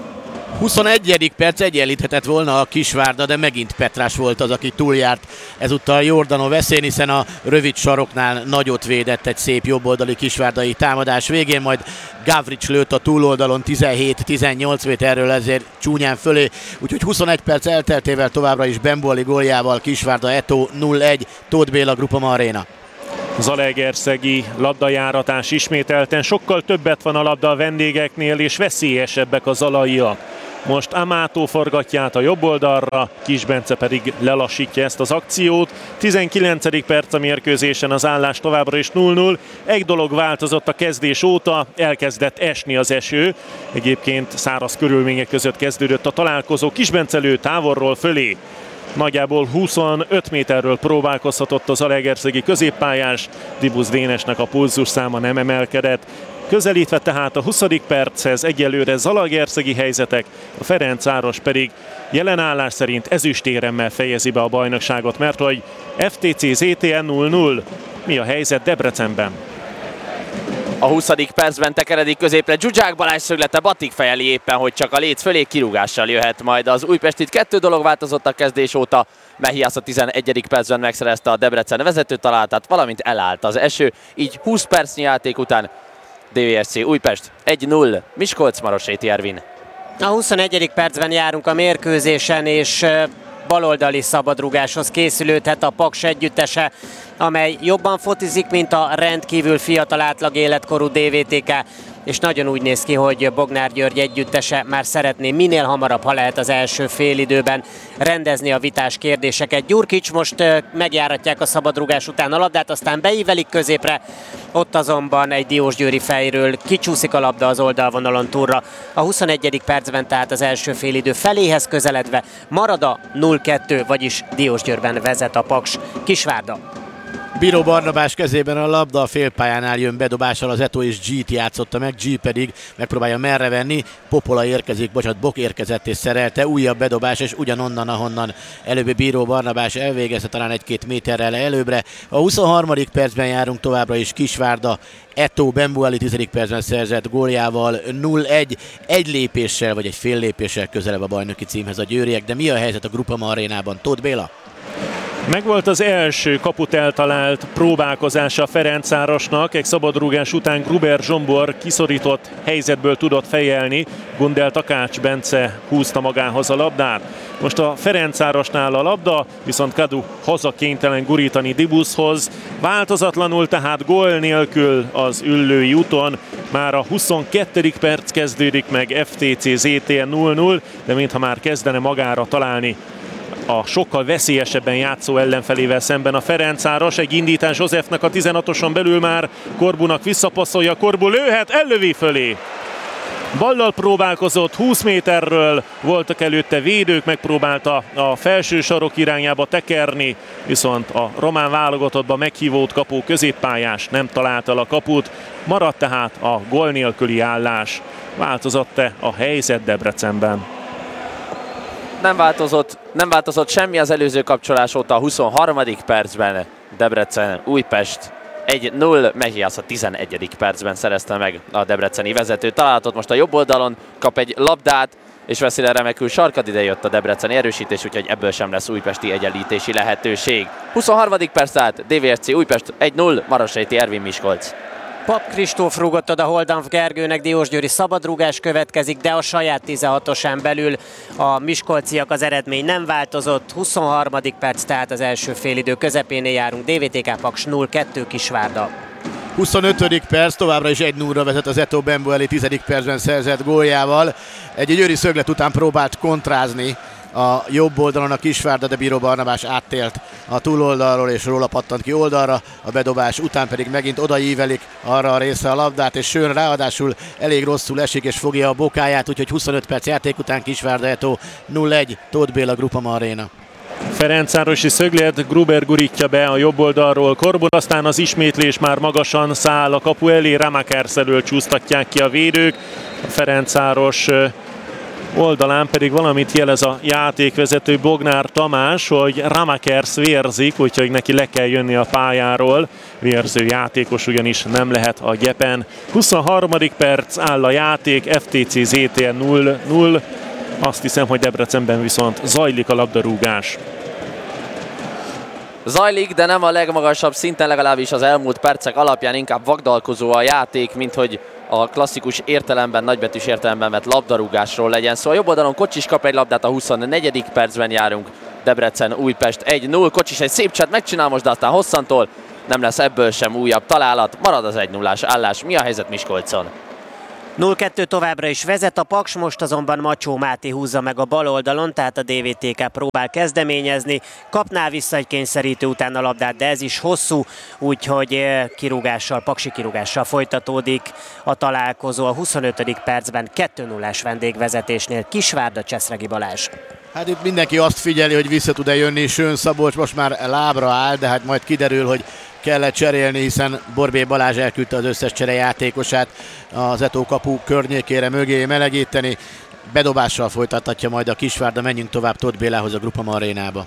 21. perc, egyenlíthetett volna a Kisvárda, de megint Petrás volt az, aki túljárt ezúttal Jordanov veszélyén, hiszen a rövid saroknál nagyot védett egy szép jobboldali kisvárdai támadás végén, majd Gavrics lőtt a túloldalon 17-18 méterről, ezért csúnyán fölé, úgyhogy 21 perc elteltével továbbra is Bembolli góljával Kisvárda Eto 0-1, Tóth Béla, Groupama Arena. Zalaegerszegi labdajáratás ismételten, sokkal többet van a labda a vendégeknél, és veszélyesebbek a zalaiak. Most Amato forgatja át a jobb oldalra, Kis Bence pedig lelassítja ezt az akciót. 19. perc a mérkőzésen, az állás továbbra is 0-0. Egy dolog változott a kezdés óta, elkezdett esni az eső. Egyébként száraz körülmények között kezdődött a találkozó. Kis Bence lő távolról fölé. Nagyjából 25 méterről próbálkozhatott az zalaegerszegi középpályás, Dibusz Dénesnek a pulzusszáma nem emelkedett. Közelítve tehát a 20. perchez egyelőre zalaegerszegi helyzetek, a Ferencváros pedig jelen állás szerint ezüstéremmel fejezi be a bajnokságot, mert hogy FTC ZTE 0-0. Mi a helyzet Debrecenben? A 20. percben tekeredik középre Zsuzsák Balázs szöglete, Batik fejeli éppen, hogy csak a léc fölé kirúgással jöhet majd az Újpest. Itt kettő dolog változott a kezdés óta. Mehiász a 11. percben megszerezte a Debrecen vezető találatát, valamint elállt az eső. Így 20 percnyi játék után DVSC Újpest 1-0, Miskolc, Marosréti Ervin. A 21. percben járunk a mérkőzésen, és baloldali szabadrugáshoz készülődhet a Paks együttese, amely jobban focizik, mint a rendkívül fiatal átlag életkorú DVTK, és nagyon úgy néz ki, hogy Bognár György együttese már szeretné minél hamarabb, ha lehet az első félidőben rendezni a vitás kérdéseket. Gyurkics most megjáratják a szabadrugás után a labdát, aztán beívelik középre, ott azonban egy diósgyőri fejről kicsúszik a labda az oldalvonalon túlra. A 21. percben tehát az első félidő feléhez közeledve marad a 0-2, vagyis Diósgyőrben vezet a Paks. Kisvárda. Bíró Barnabás kezében a labda, a félpályánál jön bedobással, az Eto és G-t játszotta meg, G pedig megpróbálja merre venni, Bok érkezett és szerelte, újabb bedobás, és ugyanonnan, ahonnan előbb Bíró Barnabás elvégezte, talán 1-2 méterrel előbbre. A 23. percben járunk továbbra is, Kisvárda Eto Bembolli 10. percben szerzett góljával 0-1, egy lépéssel vagy egy fél lépéssel közelebb a bajnoki címhez a győriek, de mi a helyzet a Groupama Arénában? Tóth Béla? Megvolt az első kaput eltalált próbálkozása a Ferencvárosnak. Egy szabadrúgás után Gruber Zsombor kiszorított helyzetből tudott fejelni. Gundel Takács Bence húzta magához a labdát. Most a Ferencvárosnál a labda, viszont Kadu haza kénytelen gurítani Dibuszhoz. Változatlanul tehát gól nélkül az Üllői úton. Már a 22. perc kezdődik meg, FTC ZTE 0-0, de mintha már kezdene magára találni a sokkal veszélyesebben játszó ellenfelével szemben a Ferencváros. Egy indítás Józsefnek a 16-oson belül, már Korbunak visszapasszolja, Korbu lőhet, ellövi fölé. Ballal próbálkozott, 20 méterről voltak előtte védők, megpróbálta a felső sarok irányába tekerni, viszont a román válogatottba meghívót kapó középpályás nem találta el a kaput, maradt tehát a gól nélküli állás. Változott-e a helyzet Debrecenben? Nem változott semmi az előző kapcsolás óta. A 23. percben Debrecen Újpest 1-0, Mehiász a 11. percben szerezte meg a debreceni vezető találatot. Most a jobb oldalon kap egy labdát, és veszi le remekül Sarkad, ide jött a debreceni erősítés, úgyhogy ebből sem lesz újpesti egyenlítési lehetőség. 23. perc tehát DVSC Újpest 1-0, Marosejti Ervin Miskolc. Pap Kristóf rúgott oda Holdanf Gergőnek, Diósgyőri szabadrúgás következik, de a saját 16-osán belül a miskolciak, az eredmény nem változott. 23. perc, tehát az első félidő közepénél járunk. DVTK Paks 0-2 Kisvárda. 25. perc, továbbra is 1-0-ra vezet az Eto Bembueli 10. percben szerzett góljával. Egy győri szöglet után próbált kontrázni a jobb oldalon a Kisvárda, de Bíró Barnabás áttélt a túloldalról és róla pattant ki oldalra, a bedobás után pedig megint odaívelik arra a részre a labdát, és Sőn ráadásul elég rosszul esik és fogja a bokáját, úgyhogy 25 perc játék után Kisvárda Eto 0-1, Tóth Béla, Groupama Arena. Ferencvárosi szöglet, Gruber gurítja be a jobb oldalról Korbon, aztán az ismétlés már magasan száll a kapu elé, Ramakers elől csúsztatják ki a védők. A Ferencváros oldalán pedig valamit jelez a játékvezető Bognár Tamás, hogy Ramakers vérzik, úgyhogy neki le kell jönni a pályáról. Vérző játékos ugyanis nem lehet a gyepen. 23. perc, áll a játék, FTC ZTE 0-0. Azt hiszem, hogy Debrecenben viszont zajlik a labdarúgás. Zajlik, de nem a legmagasabb szinten, legalábbis az elmúlt percek alapján inkább vagdalkozó a játék, mint hogy a klasszikus értelemben, nagybetűs értelemben vett labdarúgásról legyen szó. Szóval jobb oldalon Kocsis kap egy labdát, a 24. percben járunk, Debrecen Újpest 1-0. Kocsis egy szép cset megcsinál most, de aztán hosszantól nem lesz ebből sem újabb találat, marad az 1-0-ás állás. Mi a helyzet Miskolcon? 0-2 továbbra is vezet a Paks, most azonban Macsó Máté húzza meg a bal oldalon, tehát a DVTK próbál kezdeményezni, kapná vissza egy kényszerítő után a labdát, de ez is hosszú, úgyhogy kirúgással, paksi kirúgással folytatódik a találkozó. A 25. percben 2-0-ás vendégvezetésnél Kisvárda, Cseszregi Balázs. Hát itt mindenki azt figyeli, hogy vissza tud-e jönni Sőn Szabolcs, most már lábra áll, de hát majd kiderül, hogy kellett cserélni, hiszen Borbély Balázs elküldte az összes cserejátékosát az Eto kapu környékére mögé melegíteni. Bedobással folytathatja majd a Kisvárda, menjünk tovább Tóth Bélához a Groupama Arénába.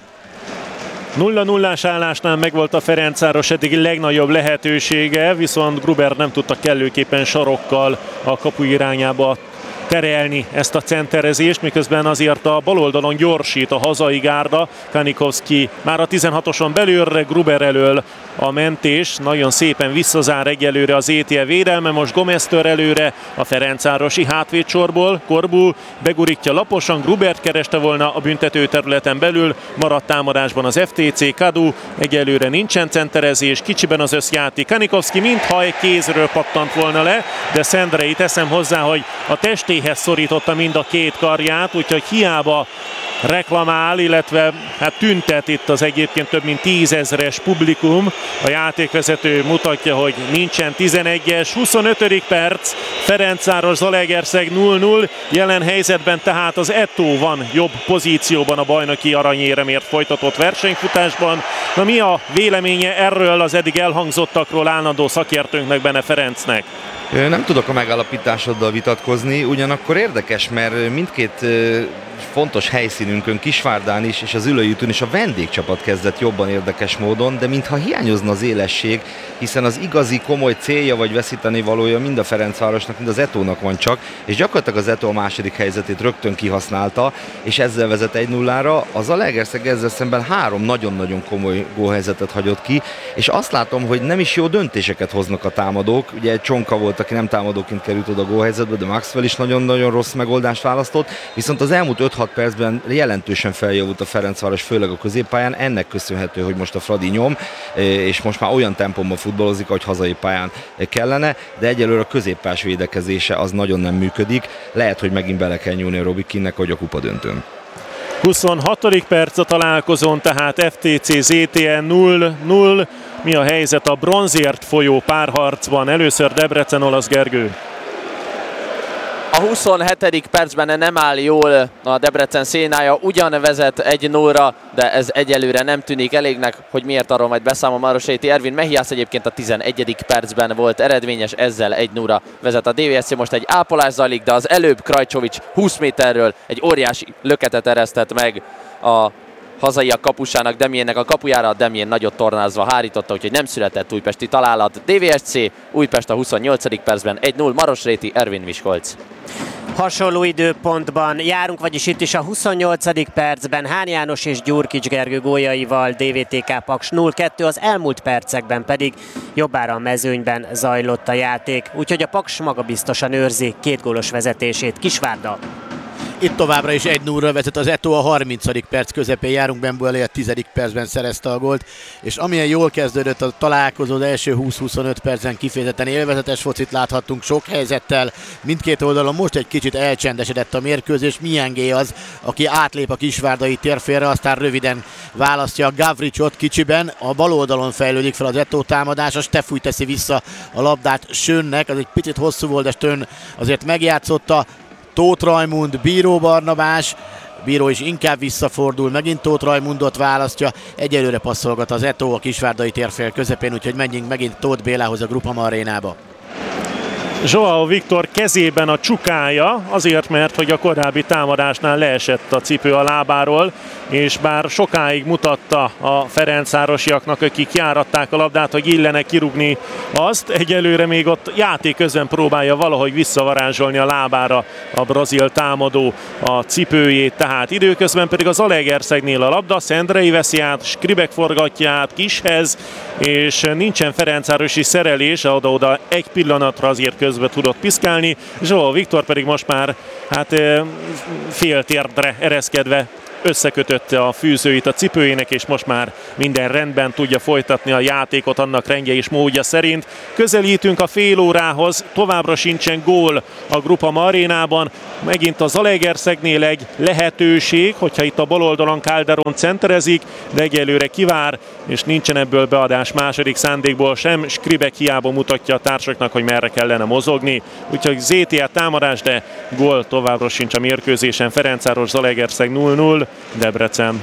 0-0-ás állásnál megvolt a Ferencváros eddigi legnagyobb lehetősége, viszont Gruber nem tudta kellőképpen sarokkal a kapu irányába terelni ezt a centerezést, miközben azért a baloldalon gyorsít a hazai gárda. Kanikovszki már a 16-oson belülre, Gruber elől a mentés, nagyon szépen visszazár egyelőre az ETE védelme, most Gomez tör előre a ferencvárosi hátvédsorból, Korbu begurítja laposan, Grubert kereste volna a büntető területen belül, maradt támadásban az FTC, Kadu, egyelőre nincsen centerezés, kicsiben az összjáték, Kanikovszki mintha egy kézről pattant volna le, de Szendrei, teszem hozzá, hogy a testéhez szorította mind a két karját, úgyhogy hiába reklamál, illetve hát tüntet itt az egyébként több mint 10 000-es publikum. A játékvezető mutatja, hogy nincsen 11-es, 25. perc, Ferencváros Zalaegerszeg 0-0, jelen helyzetben tehát az Eto van jobb pozícióban a bajnoki aranyéremért folytatott versenyfutásban. Na mi a véleménye erről az eddig elhangzottakról állandó szakértőnknek, Bene Ferencnek? Nem tudok a megállapításoddal vitatkozni, ugyanakkor érdekes, mert mindkét fontos helyszínünkön, Kisvárdán is és az Üllői úton is a vendégcsapat kezdett jobban érdekes módon, de mintha hiányozna az élesség, hiszen az igazi komoly célja vagy veszíteni valója mind a Ferencvárosnak, mint az Etónak van csak, és gyakorlatilag az Etó a második helyzetét rögtön kihasználta, és ezzel vezet 1-0-ra. Az Zalaegerszeg ezzel szemben 3 nagyon-nagyon komoly gólhelyzetet hagyott ki, és azt látom, hogy nem is jó döntéseket hoznak a támadók. Ugye Csonka volt, aki nem támadóként került oda a gólhelyzetbe, de Maxwell is nagyon-nagyon rossz megoldást választott, viszont az elmúlt 5-6 percben jelentősen feljavult a Ferencváros, főleg a középpályán. Ennek köszönhető, hogy most a Fradi nyom, és most már olyan tempóban futballozik, ahogy hazai pályán kellene, de egyelőre a középpás védekezése az nagyon nem működik. Lehet, hogy megint bele kell nyúlni a Robikinnek, hogy a kupa döntőn. 26. perc a találkozón, tehát FTC ZTE 0-0. Mi a helyzet a bronzért folyó párharcban? Először Debrecen, Olasz Gergő. A 27. percben nem áll jól a Debrecen szénája, ugyan vezet 1-0-ra, de ez egyelőre nem tűnik elégnek, hogy miért, arról majd beszámol Marosréti Ervin. Mehiász egyébként a 11. percben volt eredményes, ezzel 1-0-ra vezet a DVSC. Most egy ápolás zajlik, de az előbb Krajcsovics 20 méterről egy óriási löketet eresztett meg a hazaiak kapusának, Demiennek a kapujára. Demien nagyot tornázva hárította, úgyhogy nem született újpesti találat. DVSC Újpest a 28. percben 1-0, Marosréti Ervin, Miskolc. Hasonló időpontban járunk, vagyis itt is a 28. percben Hán János és Gyurkics Gergő góljaival DVTK Paks 0-2, az elmúlt percekben pedig jobbára a mezőnyben zajlott a játék, úgyhogy a Paks magabiztosan őrzi 2 gólos vezetését. Kisvárda. Itt továbbra is 1-0-ra vezet az Eto, a 30. perc közepén járunk, Bembolé a 10. percben szerezte a gólt, és amilyen jól kezdődött a találkozó, az első 20-25 percen kifejezetten élvezetes focit láthattunk sok helyzettel, mindkét oldalon. Most egy kicsit elcsendesedett a mérkőzés, Miengé az, aki átlép a kisvárdai térfélre, aztán röviden választja Gavricsot kicsiben, a bal oldalon fejlődik fel az Eto támadása, Stefúj teszi vissza a labdát Sönnek, az egy picit hosszú volt, de Stön azért megjátszotta. Tóth Rajmund, Bíró Barnabás, Bíró is inkább visszafordul, megint Tóth Rajmundot választja, egyelőre passzolgat az Eto a kisvárdai térfél közepén, úgyhogy menjünk megint Tóth Bélához a Groupama arénába. Joao Viktor kezében a csukája, azért, mert hogy a korábbi támadásnál leesett a cipő a lábáról, és bár sokáig mutatta a ferencvárosiaknak, akik járatták a labdát, hogy illene kirúgni azt, egyelőre még ott játék közben próbálja valahogy visszavarázsolni a lábára a brazil támadó a cipőjét, tehát időközben pedig az Zalaegerszegnél a labda, Szendrei veszi át, Skribek forgatja át Kishez, és nincsen ferencvárosi szerelés, oda-oda egy pillanatra azért közben tudott piszkálni, Joao Viktor pedig most már fél térdre ereszkedve összekötötte a fűzőit a cipőjének, és most már minden rendben, tudja folytatni a játékot annak rendje és módja szerint. Közelítünk a fél órához, továbbra sincsen gól a Groupama arénában, megint a Zalaegerszegnél egy lehetőség, hogyha itt a bal oldalon Calderon centerezik, de egyelőre kivár, és nincsen ebből beadás második szándékból sem. Skribek hiába mutatja a társaknak, hogy merre kellene mozogni, úgyhogy ZTE támadás, de gól továbbra sincs a mérkőzésen. Ferencváros Zalaegerszeg 0-0, Debrecen.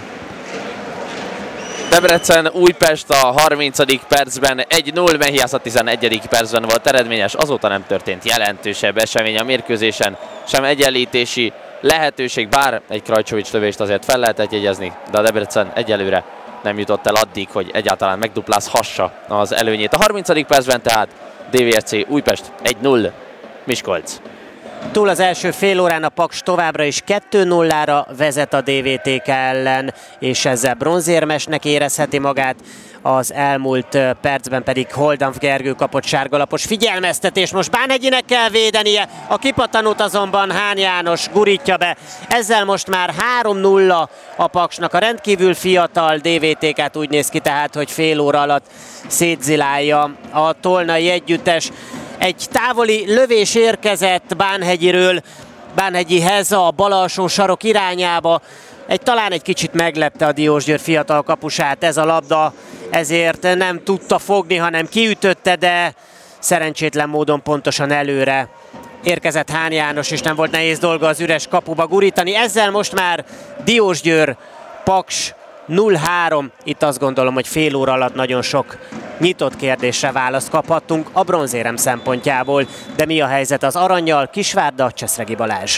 Debrecen Újpest a 30. percben 1-0, Mehiász a 11. percben volt eredményes, azóta nem történt jelentősebb esemény a mérkőzésen, sem egyenlítési lehetőség, bár egy Krajcsovics lövést azért fel lehetett jegyezni, de a Debrecen egyelőre nem jutott el addig, hogy egyáltalán megduplázhassa az előnyét. A 30. percben tehát DVSC Újpest 1-0, Miskolc. Túl az első fél órán a Paks továbbra is 2-0-ra vezet a DVTK ellen, és ezzel bronzérmesnek érezheti magát. Az elmúlt percben pedig Holdanf Gergő kapott sárgalapos figyelmeztetés. Most Bánhegyinek kell védenie, a kipattanót azonban Hán János gurítja be. Ezzel most már 3-0 a Paksnak. A rendkívül fiatal DVTK-t úgy néz ki tehát, hogy fél óra alatt szétzilálja a tolnai együttes. Egy távoli lövés érkezett Bánhegyiről, Bánhegyihez a bal alsó sarok irányába. Talán egy kicsit meglepte a Diósgyőr fiatal kapusát ez a labda, ezért nem tudta fogni, hanem kiütötte, de szerencsétlen módon pontosan előre érkezett Hán János, és nem volt nehéz dolga az üres kapuba gurítani. Ezzel most már Diósgyőr Paks 0-3. Itt azt gondolom, hogy fél óra alatt nagyon sok nyitott kérdésre választ kaphattunk a bronzérem szempontjából. De mi a helyzet az arannyal? Kisvárda, Cseszregi Balázs.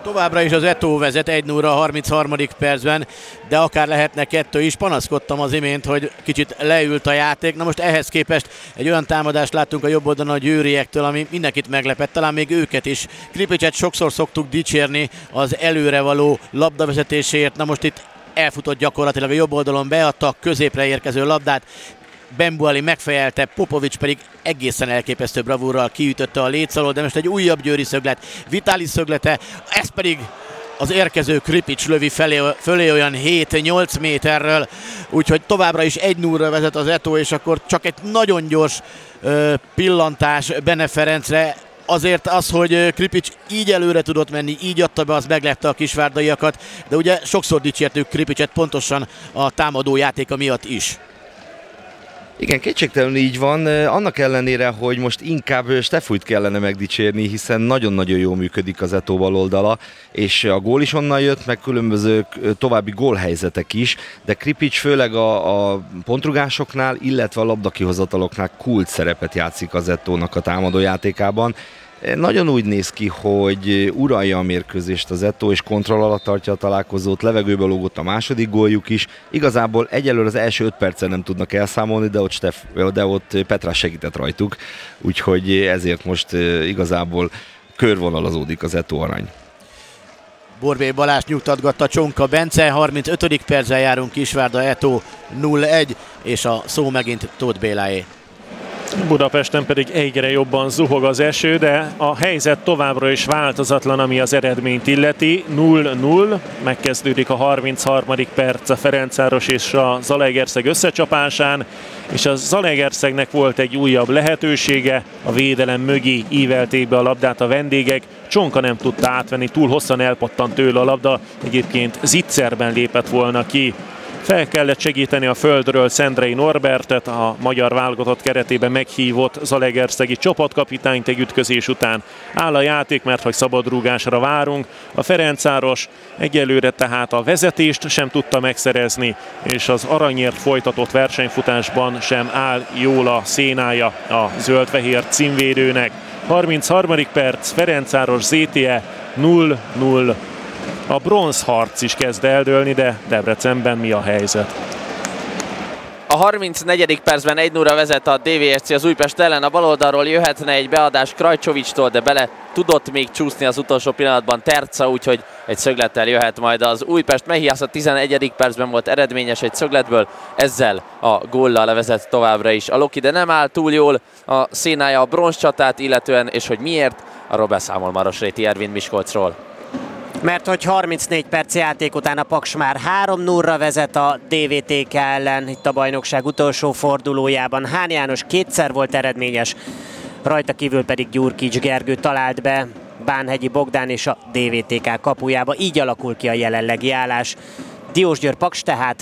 Továbbra is az Eto vezet 1-0 a 33. percben, de akár lehetne 2 is. Panaszkodtam az imént, hogy kicsit leült a játék. Na most ehhez képest egy olyan támadást láttunk a jobb oldalon a győriektől, ami mindenkit meglepett, talán még őket is. Kripicset sokszor szoktuk dicsérni az előrevaló labdavezetéséért. Na most itt elfutott gyakorlatilag a jobb oldalon, beadta a középre érkező labdát. Bembuali megfejelte, Popovics pedig egészen elképesztő bravúrral kiütötte a léc alól, de most egy újabb győri szöglet, Vitalis szöglete, ez pedig az érkező Kripics lövi fölé olyan 7-8 méterről, úgyhogy továbbra is 1-0-ra vezet az Eto, és akkor csak egy nagyon gyors pillantás Bene Ferencre. Azért az, hogy Kripics így előre tudott menni, így adta be, az meglepte a kisvárdaiakat, de ugye sokszor dicsértük Kripicset pontosan a támadó játéka miatt is. Igen, kétségtelenül így van, annak ellenére, hogy most inkább Stefújt kellene megdicsérni, hiszen nagyon-nagyon jól működik az Eto baloldala, és a gól is onnan jött, meg különböző további gólhelyzetek is, de Kripics főleg a pontrugásoknál, illetve a labdakihozataloknál kult szerepet játszik az Etónak a támadójátékában. Nagyon úgy néz ki, hogy uralja a mérkőzést az Eto, és kontroll alatt tartja a találkozót, levegőbe lógott a második góljuk is. Igazából egyelőre az első 5 percen nem tudnak elszámolni, de ott Petrás segített rajtuk, úgyhogy ezért most igazából körvonalazódik az Eto arany. Borbély Balázs nyugtatgatta Csonka Bence, 35. perccel járunk, Kisvárda Eto 0-1, és a szó megint Tóth Béláé. Budapesten pedig egyre jobban zuhog az eső, de a helyzet továbbra is változatlan, ami az eredményt illeti. 0-0, megkezdődik a 33. perc a Ferencváros és a Zalaegerszeg összecsapásán, és a Zalaegerszegnek volt egy újabb lehetősége, a védelem mögé ívelték be a labdát a vendégek, Csonka nem tudta átvenni, túl hosszan elpattant tőle a labda, egyébként zicserben lépett volna ki. Fel kellett segíteni a földről Szendrei Norbertet, a magyar válogatott keretében meghívott zalaegerszegi csapatkapitányt egy ütközés után. Áll a játék, mert hogy szabadrúgásra várunk. A Ferencváros egyelőre tehát a vezetést sem tudta megszerezni, és az aranyért folytatott versenyfutásban sem áll jól a szénája a zöld-fehér címvédőnek. 33. perc, Ferencváros ZTE 0-0. A bronzharc is kezd eldőlni, de Debrecenben mi a helyzet? A 34. percben 1-0-ra vezet a DVSC az Újpest ellen, a baloldalról jöhetne egy beadás Krajcsovicstól, de bele tudott még csúszni az utolsó pillanatban Terca, úgyhogy egy szöglettel jöhet majd az Újpest. Mehiász a 11. percben volt eredményes egy szögletből, ezzel a góllal vezet továbbra is a Loki, de nem áll túl jól a szénája a bronzcsatát illetően, és hogy miért, arról beszámol Marosréti Ervin Miskolcról. Mert hogy 34 perc játék után a Paks már 3-0-ra vezet a DVTK ellen, itt a bajnokság utolsó fordulójában. Hán János kétszer volt eredményes, rajta kívül pedig Gyurkics Gergő talált be Bánhegyi Bogdán és a DVTK kapujába. Így alakul ki a jelenlegi állás. Diósgyőr Paks tehát